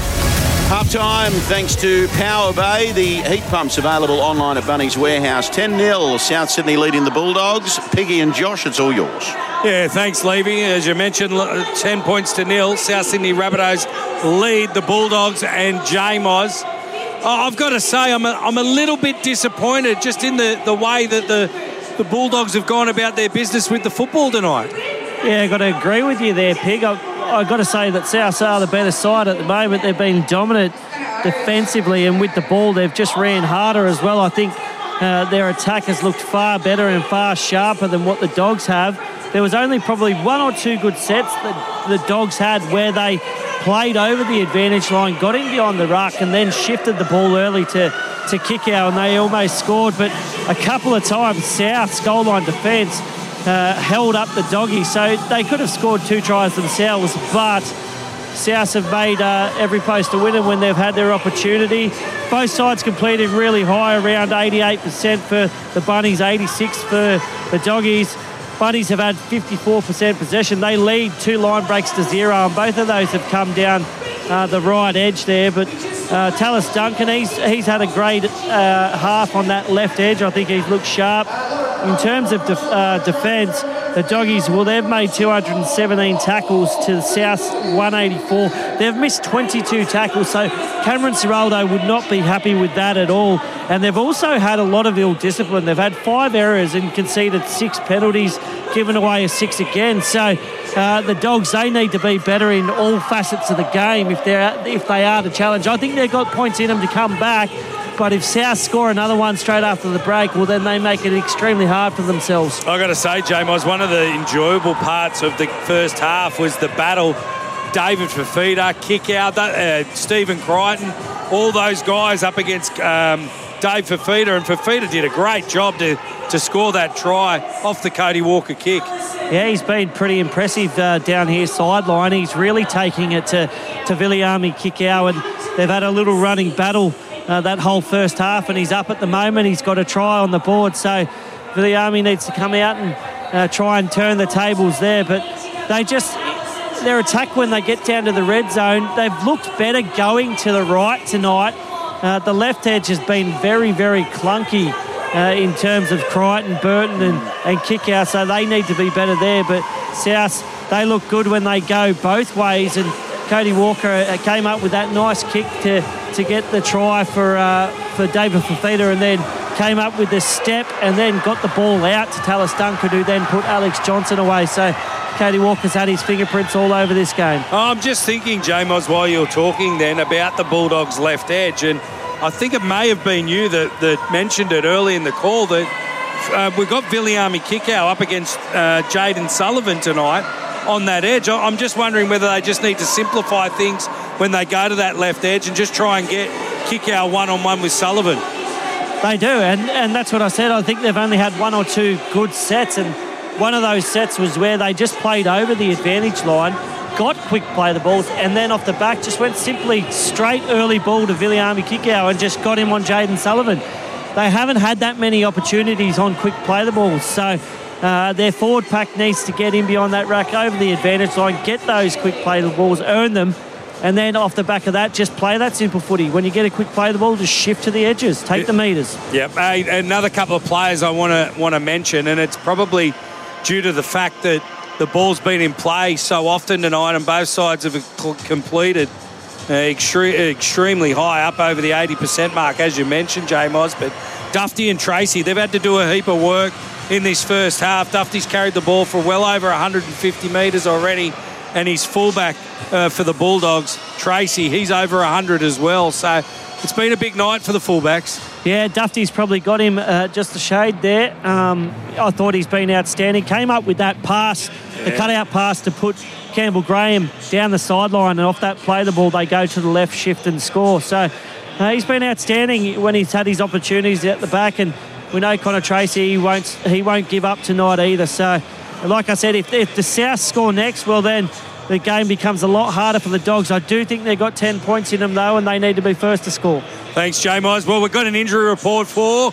A: Half time, thanks to Power Bay. The heat pumps available online at Bunnings Warehouse. ten nil, South Sydney leading the Bulldogs. Piggy and Josh, it's all yours.
B: Yeah, thanks, Levy. As you mentioned, ten points to nil. South Sydney Rabbitohs lead the Bulldogs and J-Moz. I've got to say, I'm a, I'm a little bit disappointed just in the, the way that the, the Bulldogs have gone about their business with the football tonight.
C: Yeah, I've got to agree with you there, Pig. I've, I've got to say that South are the better side at the moment. They've been dominant defensively, and with the ball, they've just ran harder as well. I think uh, their attack has looked far better and far sharper than what the Dogs have. There was only probably one or two good sets that the Dogs had where they played over the advantage line, got in beyond the ruck, and then shifted the ball early to, to kick out, and they almost scored. But a couple of times, South's goal line defence Uh, held up the Doggies, so they could have scored two tries themselves, but South have made uh, every post a winner when they've had their opportunity. Both sides completed really high, around eighty-eight percent for the Bunnies, eighty-six for the Doggies. Bunnies have had fifty-four percent possession. They lead two line breaks to zero, and both of those have come down uh, the right edge there. But uh, Tallis Duncan, he's, he's had a great uh, half on that left edge. I think he's looked sharp. In terms of def- uh, defence, the Doggies, well, they've made two hundred seventeen tackles to the South one eighty-four. They've missed twenty-two tackles, so Cameron Ciraldo would not be happy with that at all. And they've also had a lot of ill discipline. They've had five errors and conceded six penalties, given away a six again. So uh, the Dogs, they need to be better in all facets of the game if they're if they are to challenge. I think they've got points in them to come back. But if South score another one straight after the break, well, then they make it extremely hard for themselves.
B: I've got to say, J-Moz, one of the enjoyable parts of the first half was the battle. David Fifita, kick out, uh, Stephen Crichton, all those guys up against um, Dave Fifita, and Fifita did a great job to, to score that try off the Cody Walker kick.
C: Yeah, he's been pretty impressive uh, down here sideline. He's really taking it to, to Viliami Kikau, and they've had a little running battle Uh, that whole first half, and he's up at the moment. He's got a try on the board, so Viliami needs to come out and uh, try and turn the tables there. But they just, their attack when they get down to the red zone, they've looked better going to the right tonight. Uh, the left edge has been very, very clunky uh, in terms of Crichton, Burton and, and kick out, so they need to be better there. But South, they look good when they go both ways, and Cody Walker came up with that nice kick to, to get the try for uh, for David Fifita, and then came up with the step and then got the ball out to Tallis Duncan, who then put Alex Johnson away. So Cody Walker's had his fingerprints all over this game.
B: I'm just thinking, J-Moz, while you're talking then about the Bulldogs' left edge, and I think it may have been you that, that mentioned it early in the call that uh, we've got Viliami Kikau up against uh, Jaden Sullivan tonight on that edge. I'm just wondering whether they just need to simplify things when they go to that left edge and just try and get Kikau one-on-one with Sullivan.
C: They do, and, and that's what I said. I think they've only had one or two good sets, and one of those sets was where they just played over the advantage line, got quick play the balls, and then off the back just went simply straight early ball to Viliami Kikau and just got him on Jaden Sullivan. They haven't had that many opportunities on quick play the balls, so Uh, their forward pack needs to get in beyond that rack over the advantage line, get those quick play the balls, earn them, and then off the back of that, just play that simple footy. When you get a quick play the ball, just shift to the edges, take yeah. the metres.
B: Yep. Hey, another couple of players I want to want to mention, and it's probably due to the fact that the ball's been in play so often tonight, and both sides have completed uh, extre- extremely high, up over the eighty percent mark, as you mentioned, J-Moz. But Dufty and Tracy, they've had to do a heap of work in this first half. Dufty's carried the ball for well over one hundred fifty metres already, and his fullback uh, for the Bulldogs, Tracy, he's over one hundred as well. So it's been a big night for the fullbacks.
C: Yeah, Dufty's probably got him uh, just a shade there. Um, I thought he's been outstanding. Came up with that pass, yeah. the cut-out pass to put Campbell Graham down the sideline, and off that play the ball, they go to the left, shift and score. So uh, he's been outstanding when he's had his opportunities at the back, and we know Connor Tracy, he won't he won't give up tonight either. So, like I said, if, if the South score next, well then the game becomes a lot harder for the Dogs. I do think they've got ten points in them though, and they need to be first to score.
B: Thanks, J-Moz. Well, we've got an injury report for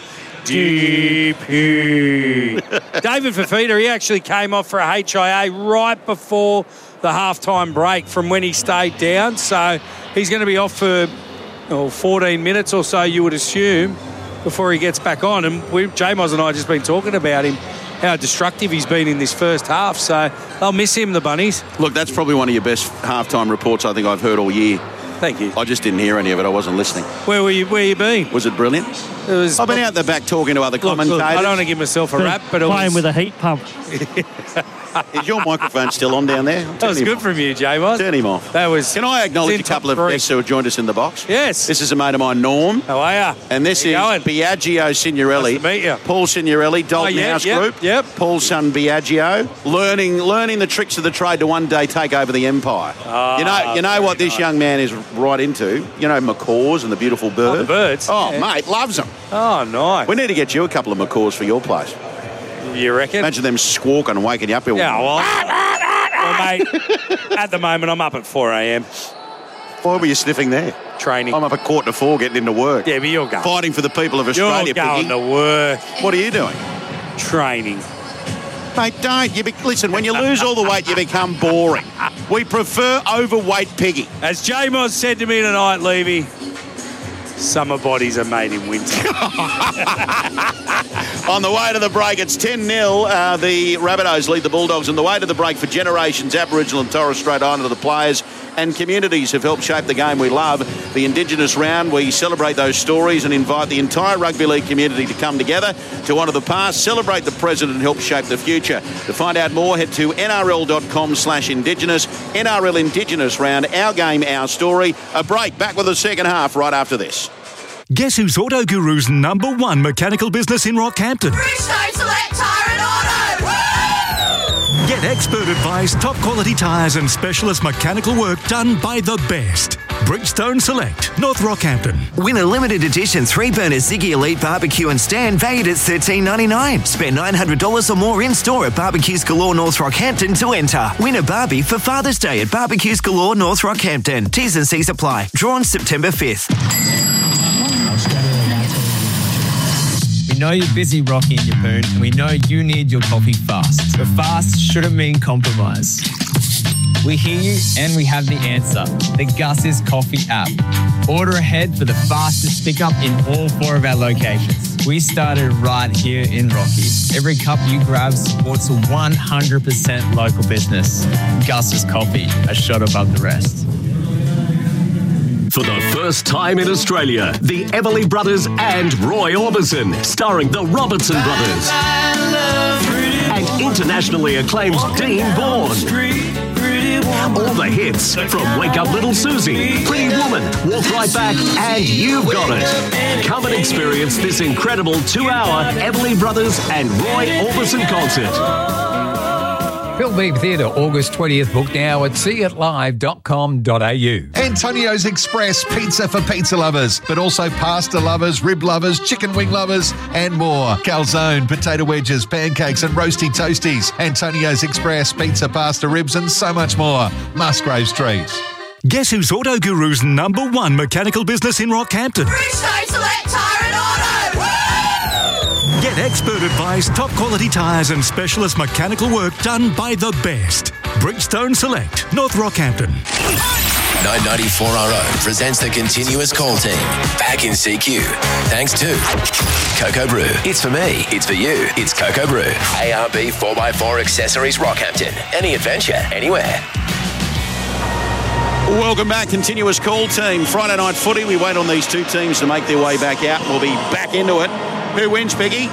B: D P. David Fafita, he actually came off for a H I A right before the halftime break from when he stayed down. So he's going to be off for oh, fourteen minutes or so, you would assume, before he gets back on. And we, J-Moz and I have just been talking about him, how destructive he's been in this first half. So they'll miss him, the Bunnies.
A: Look, that's probably one of your best halftime reports I think I've heard all year.
B: Thank you.
A: I just didn't hear any of it. I wasn't listening.
B: Where were you? Where you been?
A: Was it brilliant?
B: It was.
A: I've been out the back talking to other
B: Look,
A: commentators.
B: look, I don't want to give myself a rap, but it
C: playing
B: was
C: with a heat pump.
A: Is your microphone still on down there?
B: That was good from you, J-Moz.
A: Turn him off.
B: That was.
A: Can I acknowledge a couple of
B: three.
A: guests who have joined us in the box?
B: Yes.
A: This is a mate of mine, Norm.
B: How are you?
A: And this
B: How
A: is
B: you
A: Biagio Signorelli.
B: Nice to meet you.
A: Paul Signorelli, Dalton
B: Oh, yeah,
A: House
B: yep,
A: Group.
B: Yep.
A: Paul's son Biagio, learning learning the tricks of the trade to one day take over the empire.
B: Oh,
A: you know, you know what this
B: nice.
A: young man is right into. You know, macaws and the beautiful birds.
B: Oh, the birds.
A: Oh,
B: Yeah.
A: mate, loves them.
B: Oh, nice.
A: We need to get you a couple of macaws for your place.
B: You reckon?
A: Imagine them squawking and waking you up.
B: Yeah, well, well, mate, at the moment I'm up at four a.m.
A: Why were you sniffing there?
B: Training.
A: I'm up at quarter to four getting into work.
B: Yeah, but you're going.
A: Fighting for the people of Australia,
B: You're going
A: Piggy.
B: to work.
A: What are you doing?
B: Training.
A: Mate, don't. You be, listen, when you lose all the weight, you become boring. We prefer overweight Piggy.
B: As J-Moz said to me tonight, Levy, summer bodies are made in winter.
A: On the way to the break, it's ten nil. Uh, the Rabbitohs lead the Bulldogs. On the way to the break, for generations, Aboriginal and Torres Strait Islander, the players and communities have helped shape the game we love. The Indigenous round, we celebrate those stories and invite the entire rugby league community to come together to honour the past, celebrate the present and help shape the future. To find out more, head to nrl.com slash Indigenous. N R L Indigenous round, our game, our story. A break, back with the second half right after this.
N: Guess who's Auto Guru's number one mechanical business in Rockhampton?
O: Bridgestone Select Tyre and Auto! Woo!
N: Get expert advice, top quality tyres and specialist mechanical work done by the best. Bridgestone Select, North Rockhampton.
P: Win a limited edition three-burner Ziggy Elite barbecue and stand valued at thirteen ninety-nine. Spend nine hundred dollars or more in store at Barbecues Galore North Rockhampton to enter. Win a Barbie for Father's Day at Barbecues Galore North Rockhampton. T's and C's apply. Drawn September fifth.
Q: We know you're busy rocking your poon, and we know you need your coffee fast. But fast shouldn't mean compromise. We hear you, and we have the answer. The Gus's Coffee app. Order ahead for the fastest pickup in all four of our locations. We started right here in Rocky. Every cup you grab supports a one hundred percent local business. Gus's Coffee, a shot above the rest.
R: For the first time in Australia, the Everly Brothers and Roy Orbison, starring the Robertson Brothers. And internationally acclaimed Dean Bourne. All the hits from Wake Up Little Susie, Pretty Woman, Walk Right Back, and You've Got It. Come and experience this incredible two-hour Everly Brothers and Roy Orbison concert.
S: Phil Beebe Theatre, August twentieth. Book now at see it live dot com dot a u.
H: Antonio's Express, pizza for pizza lovers, but also pasta lovers, rib lovers, chicken wing lovers, and more. Calzone, potato wedges, pancakes, and roasty toasties. Antonio's Express, pizza, pasta, ribs, and so much more. Musgrave Street.
N: Guess who's Auto Guru's number one mechanical business in Rockhampton?
O: Bridgestone Select Tyre and Auto! Woo!
N: Get expert advice, top quality tyres and specialist mechanical work done by the best. Bridgestone Select, North Rockhampton.
G: nine ninety-four R O presents the continuous call team. Back in C Q. Thanks to Cocoa Brew. It's for me. It's for you. It's Cocoa Brew. A R B four by four Accessories Rockhampton. Any adventure, anywhere.
A: Welcome back, continuous call team. Friday night footy. We wait on these two teams to make their way back out. We'll be back into it. Who wins, Piggy?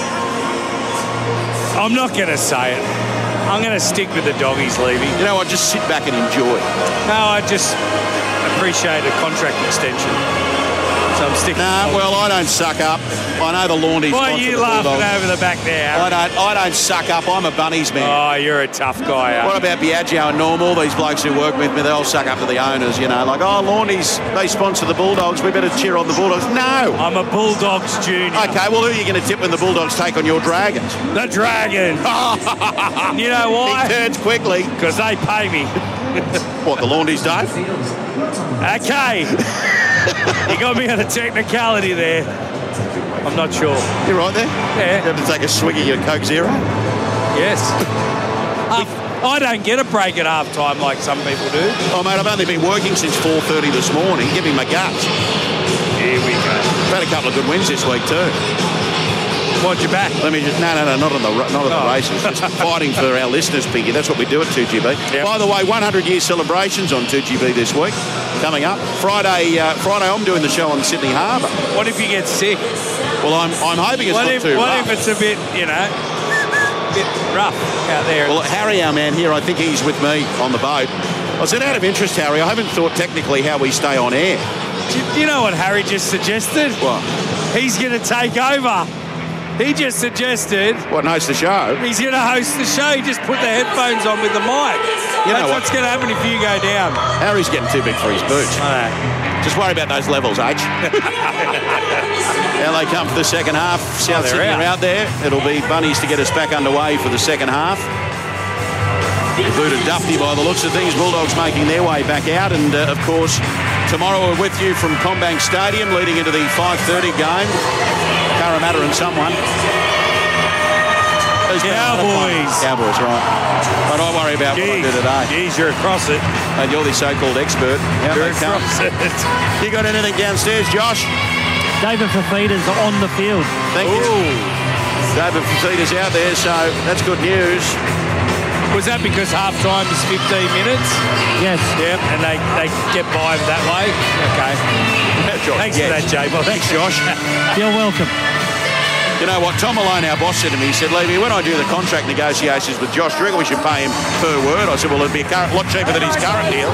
B: I'm not going to say it. I'm going to stick with the doggies, Levy.
A: You know what? Just sit back and enjoy.
B: No, I just appreciate a contract extension. So I'm sticking.
A: Nah, well, I don't suck up. I know the Laundies.
B: Why are you laughing over the back there?
A: I don't. I don't suck up. I'm a Bunnies man.
B: Oh, you're a tough guy.
A: What about Biagio and Norm? All these blokes who work with me, they all suck up to the owners. You know, like, oh, Laundies, they sponsor the Bulldogs. We better cheer on the Bulldogs. No,
B: I'm a Bulldogs junior.
A: Okay, well, who are you going to tip when the Bulldogs take on your Dragons?
B: The Dragons. You know why?
A: He turns quickly
B: because they pay me.
A: What, the Laundies don't?
B: Okay. You got me on a technicality there. I'm not sure.
A: You're right there?
B: Yeah.
A: You have to take a swig of your Coke Zero?
B: Yes. Half, I don't get a break at half time like some people do.
A: Oh, mate, I've only been working since four thirty this morning. Give me my guts.
B: Here we go.
A: I've had a couple of good wins this week too.
B: Watch your back.
A: Let me just, no, no, no, not on the not on the
B: Oh.
A: races. Just fighting for our listeners, Piggy. That's what we do at two G B.
B: Yep.
A: By the way, one hundred year celebrations on two G B this week coming up. Friday, uh, Friday, I'm doing the show on Sydney Harbour.
B: What if you get sick?
A: Well, I'm I'm hoping it's
B: What
A: not
B: if
A: too
B: What
A: rough.
B: if it's a bit, you know, a bit rough out there?
A: Well, Harry, our man here, I think he's with me on the boat. I said, out of interest, Harry, I haven't thought technically how we stay on air.
B: Do you, do you know what Harry just suggested?
A: What?
B: He's going to take over. He just suggested...
A: What, and host the show?
B: He's going to host the show. He just put the headphones on with the mic.
A: You know
B: That's
A: what?
B: what's going to happen if you go down.
A: Harry's getting too big for his boots.
B: I know.
A: Just worry about those levels, H. Now they come for the second half. South
B: Oh, they're
A: Sydney
B: out.
A: are out there. It'll be Bunnies to get us back underway for the second half. Booted Duffy by the looks of things. Bulldogs making their way back out. And, uh, of course, tomorrow we're with you from Combank Stadium leading into the five thirty game. Parramatta and someone. Who's been another
B: Cowboys.
A: fun? Cowboys, right. But don't worry about what I do today.
B: Geez, you're across it.
A: And you're the so-called expert. How
B: You're
A: they come.
B: across it.
A: You got anything downstairs, Josh?
C: David Fafita's on the field.
A: Thank you. David Fafita's out there, so that's good news.
B: Was that because half time is fifteen minutes?
C: Yes.
B: Yep, and they, they get by that way? Okay.
A: Josh,
B: Thanks
A: yes.
B: for that, Jay. Well,
A: Thanks, Josh.
C: You're welcome.
A: You know what? Tom Malone, our boss, said to me, he said, Levy, when I do the contract negotiations with Josh, do you reckon we should pay him per word? I said, well, it'd be a current, lot cheaper than his current deal.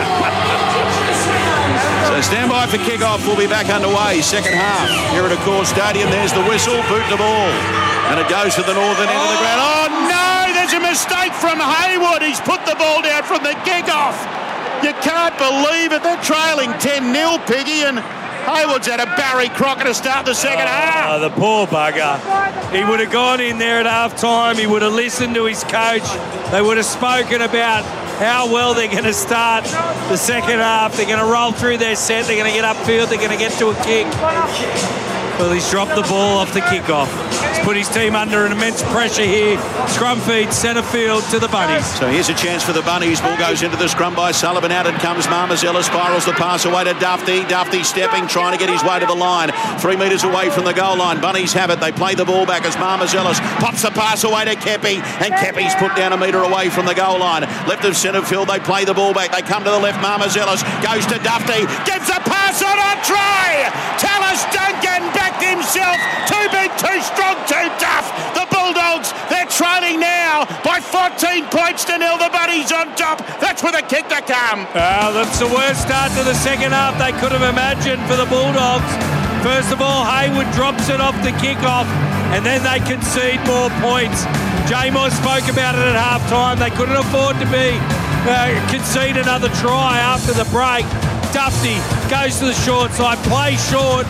A: So stand by for kick-off. We'll be back underway, second half. Here at Accor Stadium, there's the whistle, boot the ball. And it goes to the northern end of the ground. Oh, no! There's a mistake from Hayward. He's put the ball down from the kick-off. You can't believe it. They're trailing ten nil, Piggy, and Hayward's had a Barry Crocker to start the second half.
B: Oh, the poor bugger. He would have gone in there at half time. He would have listened to his coach. They would have spoken about how well they're going to start the second half. They're going to roll through their set. They're going to get upfield. They're going to get to a kick. Well, he's dropped the ball off the kickoff. He's put his team under an immense pressure here. Scrum feed, centre field to the Bunnies.
A: So here's a chance for the Bunnies. Ball goes into the scrum by Sullivan. Out it comes Marmazella. Spirals the pass away to Duffy. Duffy stepping, trying to get his way to the line. Three metres away from the goal line. Bunnies have it. They play the ball back as Marmazella pops the pass away to Kepi. And Kepi's put down a metre away from the goal line. Left of centre field. They play the ball back. They come to the left. Marmazella goes to Duffy. Gives a pass on a try. Tallis Duncan backed himself. Too big, too strong, too tough. The Bulldogs, they're trailing now by fourteen points to nil. The Bunnies on top. That's with a kick to come.
B: Well, that's the worst start to the second half they could have imagined for the Bulldogs. First of all, Hayward drops it off the kickoff, and then they concede more points. Jay Moore spoke about it at half time. They couldn't afford to be uh, concede another try after the break. Duffy goes to the short side, plays short.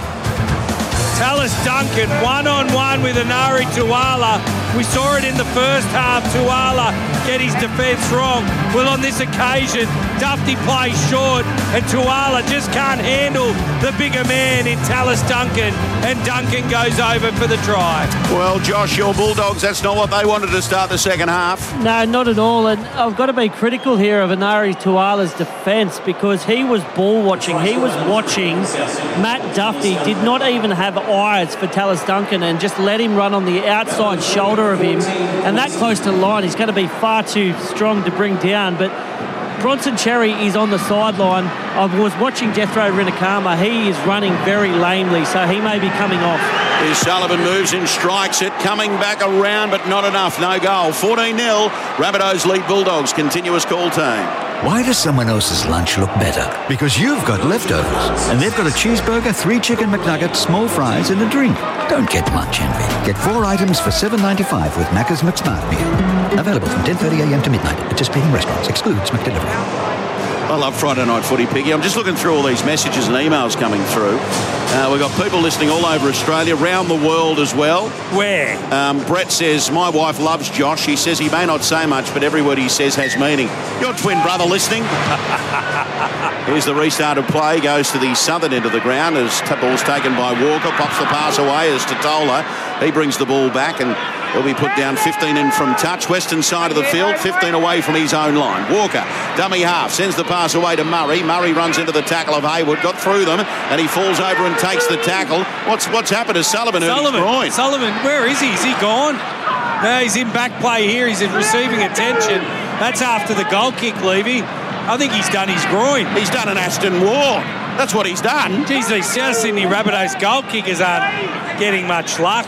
B: Tallis Duncan one-on-one with Anari Tuala. We saw it in the first half. Tuala get his defence wrong. Well, on this occasion, Duffy plays short and Tuala just can't handle the bigger man in Tallis Duncan, and Duncan goes over for the try.
A: Well, Josh, your Bulldogs, that's not what they wanted to start the second half.
C: No, not at all. And I've got to be critical here of Anari Tuala's defence because he was ball watching. He was watching. Matt Duffy did not even have eyes for Tallis Duncan and just let him run on the outside shoulder of him. And that close to the line, he's going to be far too strong to bring down. But Bronson Cherry is on the sideline. I was watching Jethro Rinakama. He is running very lamely, so he may be coming off.
A: Here's Sullivan moves and strikes it, coming back around, but not enough. No goal. fourteen nil. Rabbitohs lead Bulldogs. Continuous call team.
D: Why does someone else's lunch look better? Because you've got leftovers. And they've got a cheeseburger, three chicken McNuggets, small fries and a drink. Don't get lunch envy. Get four items for seven ninety-five with Macca's McSmart Meal. Available from ten thirty a m to midnight at participating restaurants. Excludes McDelivery.
A: I love Friday night footy, Piggy. I'm just looking through all these messages and emails coming through. Uh, we've got people listening all over Australia, around the world as well.
B: Where?
A: Um, Brett says, my wife loves Josh. He says he may not say much, but every word he says has meaning. Your twin brother listening. Here's the restart of play. Goes to the southern end of the ground as the ball's taken by Walker. Pops the pass away as Totola. He brings the ball back and he'll be put down fifteen in from touch. Western side of the field, fifteen away from his own line. Walker, dummy half, sends the pass away to Murray. Murray runs into the tackle of Hayward, got through them, and he falls over and takes the tackle. What's what's happened to Sullivan?
B: Sullivan,
A: groin?
B: Sullivan, where is he? Is he gone? No, he's in back play here. He's receiving attention. That's after the goal kick, Levy. I think he's done his groin.
A: He's done an Aston Ward. That's what he's done.
B: Geez, these South Sydney Rabbitohs goal kickers aren't getting much luck.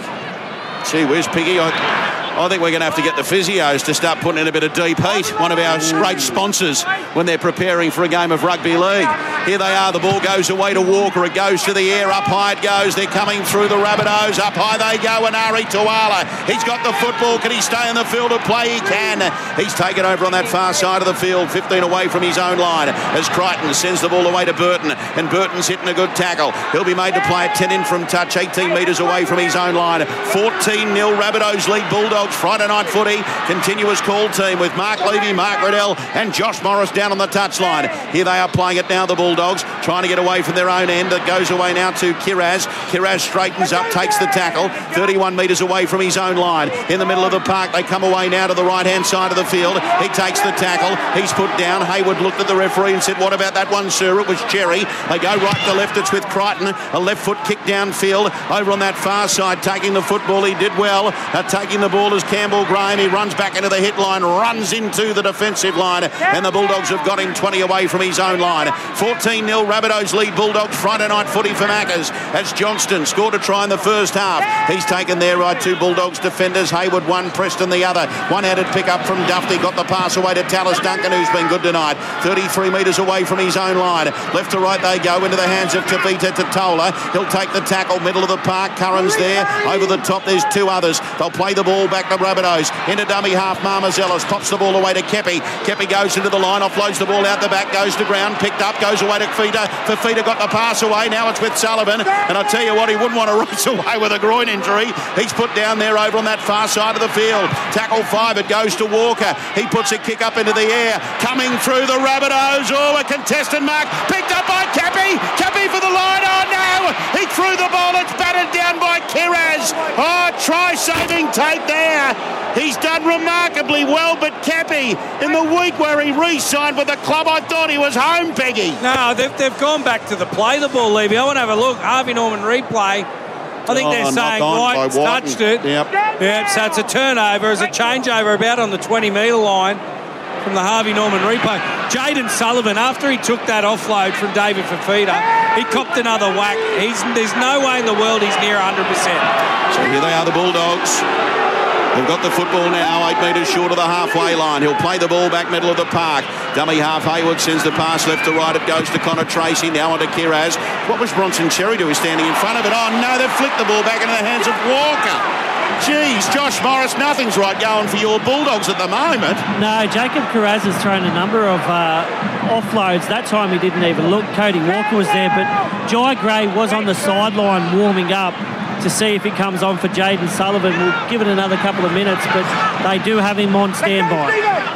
A: Gee whiz, Piggy. I, I think we're going to have to get the physios to start putting in a bit of deep heat. One of our great sponsors when they're preparing for a game of rugby league. Here they are. The ball goes away to Walker. It goes to the air. Up high it goes. They're coming through the Rabbitohs. Up high they go. And Ari Tuala. He's got the football. Can he stay in the field of play? He can. He's taken over on that far side of the field. fifteen away from his own line as Crichton sends the ball away to Burton. And Burton's hitting a good tackle. He'll be made to play at ten in from touch. eighteen metres away from his own line. fourteen nil Rabbitohs lead Bulldogs. Friday night footy. Continuous call team with Mark Levy, Mark Riddell and Josh Morris down on the touchline. Here they are playing it now, the Bulldogs, trying to get away from their own end. It goes away now to Kiraz. Kiraz straightens up, takes the tackle. thirty-one metres away from his own line. In the middle of the park, they come away now to the right-hand side of the field. He takes the tackle. He's put down. Hayward looked at the referee and said, what about that one, sir? It was Cherry. They go right to left. It's with Crichton. A left foot kick downfield. Over on that far side, taking the football. He did well. Uh, taking the ball is Campbell Graham. He runs back into the hit line, runs into the defensive line, and the Bulldogs have got him twenty away from his own line. fourteen nil Rabbitohs lead Bulldogs. Friday night footy for Maccas as Johnston scored a try in the first half. He's taken there right two Bulldogs defenders. Hayward one, Preston the other. One-handed pick up from Duffy. Got the pass away to Tallis Duncan, who's been good tonight. thirty-three metres away from his own line. Left to right they go into the hands of Tavita Totola. He'll take the tackle, middle of the park. Curran's there. Over the top there's two others. They'll play the ball back to Rabbitohs. Into dummy half, Marmazellis pops the ball away to Kepi. Kepi goes into the line, offloads the ball out the back, goes to ground, picked up, goes away to Fifita. Fifita got the pass away. Now it's with Sullivan. And I tell you what, he wouldn't want to race away with a groin injury. He's put down there over on that far side of the field. Tackle five, it goes to Walker. He puts a kick up into the air. Coming through the Rabbitohs. Oh, a contested mark. Picked up by Kepi. Kepi for the line. Oh, no. He threw the ball. It's battered down by Kiraz. Oh, try-saving tape there. He's done remarkably well, but Kepi, in the week where he re-signed with the club, I thought he was home, Peggy.
B: No, they've, they've gone back to the play the ball, Levy. I want to have a look. Harvey Norman replay. I think
A: oh,
B: they're saying White's touched it.
A: Yep.
B: Yep, so it's a turnover. It's a changeover about on the twenty metre line from the Harvey Norman replay. Jaden Sullivan, after he took that offload from David Fifita, he copped another whack. He's, there's no way in the world he's near one hundred percent.
A: So here they are, the Bulldogs. They've got the football now, eight metres short of the halfway line. He'll play the ball back middle of the park. Dummy half, Hayward sends the pass left to right. It goes to Connor Tracy, now onto Kiraz. What was Bronson Cherry doing standing in front of it? Oh, no, they've flicked the ball back into the hands of Walker. Jeez, Josh Morris, nothing's right going for your Bulldogs at the moment.
C: No, Jacob Kiraz has thrown a number of uh, offloads. That time he didn't even look. Cody Walker was there, but Jai Gray was on the sideline warming up to see if it comes on for Jaden Sullivan. We'll give it another couple of minutes, but they do have him on standby.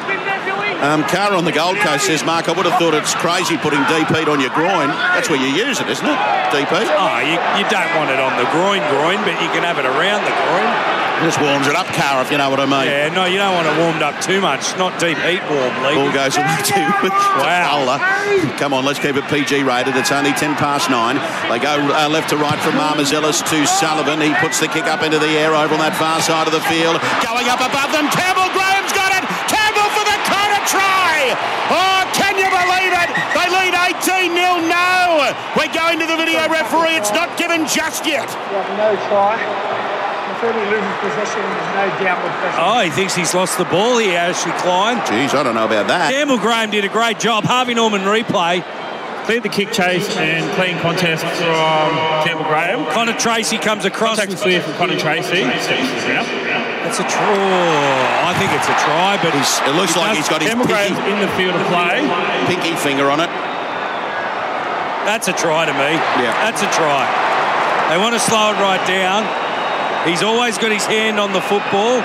A: Um, Cara on the Gold Coast says, Mark, I would have thought it's crazy putting deep heat on your groin. That's where you use it, isn't it? Deep heat?
B: Oh, you, you don't want it on the groin groin, but you can have it around the groin.
A: It just warms it up, Cara, if you know what I mean.
B: Yeah, no, you don't want it warmed up too much. Not deep heat warm, Lee.
A: Ball goes away to Wow. Come on, let's keep it P G rated. It's only ten past nine. They go uh, left to right from Marmazellis to Sullivan. He puts the kick up into the air over on that far side of the field. Going up above them, Campbell Graham's got it. Campbell for the corner try. Oh, can you believe it? They lead eighteen nil. No. We're going to the video referee. It's not given just yet.
E: No try. He loses possession, there's no downward pressure.
B: Oh, he thinks he's lost the ball here, Ashley Klein.
A: Jeez, I don't know about that.
B: Campbell Graham did a great job. Harvey Norman replay.
F: Cleared the kick chase and clean contest from Campbell Graham.
B: Connor Tracy comes across.
F: Contact clear from Connor Tracy.
B: That's a draw. I think think it's a try, but
A: he's, it looks
B: he
A: like
B: does-
A: he's got his
F: Campbell
A: pinky,
F: Graham's in the field of play.
A: pinky finger on it.
B: That's a try to me.
A: Yeah.
B: That's a try. They want to slow it right down. He's always got his hand on the football.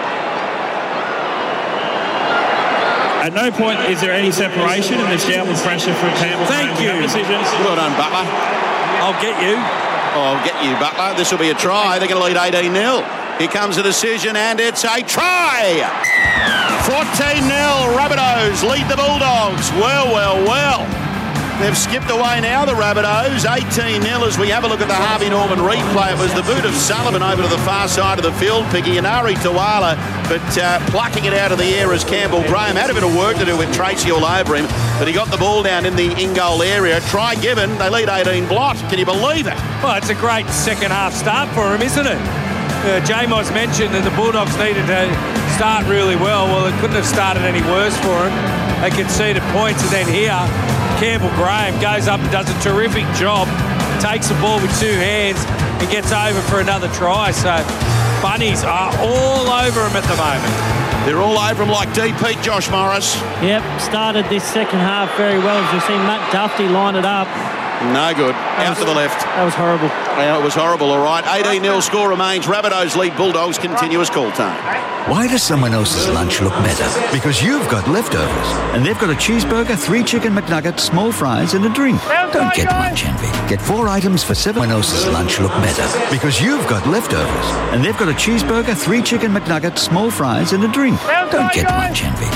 F: At no point is there any separation, and there's downward pressure for Campbell.
B: Thank
F: Graham.
B: you.
F: Decisions.
A: Well done, Butler.
B: I'll get you.
A: Oh, I'll get you, Butler. This will be a try. They're going to lead eighteen nil. Here comes a decision, and it's a try. fourteen nil. Rabbitohs lead the Bulldogs. Well, well, well. They've skipped away now, the Rabbitohs. eighteen nil as we have a look at the Harvey Norman replay. It was the boot of Sullivan over to the far side of the field, picking Inari Tawala, but uh, plucking it out of the air as Campbell Graham had a bit of work to do with Tracy all over him, but he got the ball down in the in-goal area. Try given. They lead eighteen blot. Can you believe it?
B: Well, it's a great second half start for him, isn't it? Uh, J-Moss mentioned that the Bulldogs needed to start really well. Well, it couldn't have started any worse for him. They conceded points, and then here, Campbell Graham goes up and does a terrific job, takes the ball with two hands and gets over for another try. So Bunnies are all over him at the moment.
A: They're all over him like deep Pete, Josh Morris.
C: Yep, started this second half very well. As you've seen Matt Duffy line it up.
A: No good. Out to the left.
C: That was horrible.
A: Yeah, it was horrible, all right. eighteen nil score remains. Rabbitohs lead Bulldogs. Continuous call time.
D: Why does someone else's lunch look better? Because you've got leftovers. And they've got a cheeseburger, three chicken McNuggets, small fries, and a drink. Don't get lunch envy. Get four items for seven. Someone else's lunch look better. Because you've got leftovers. And they've got a cheeseburger, three chicken McNuggets, small fries, and a drink. Don't get lunch envy.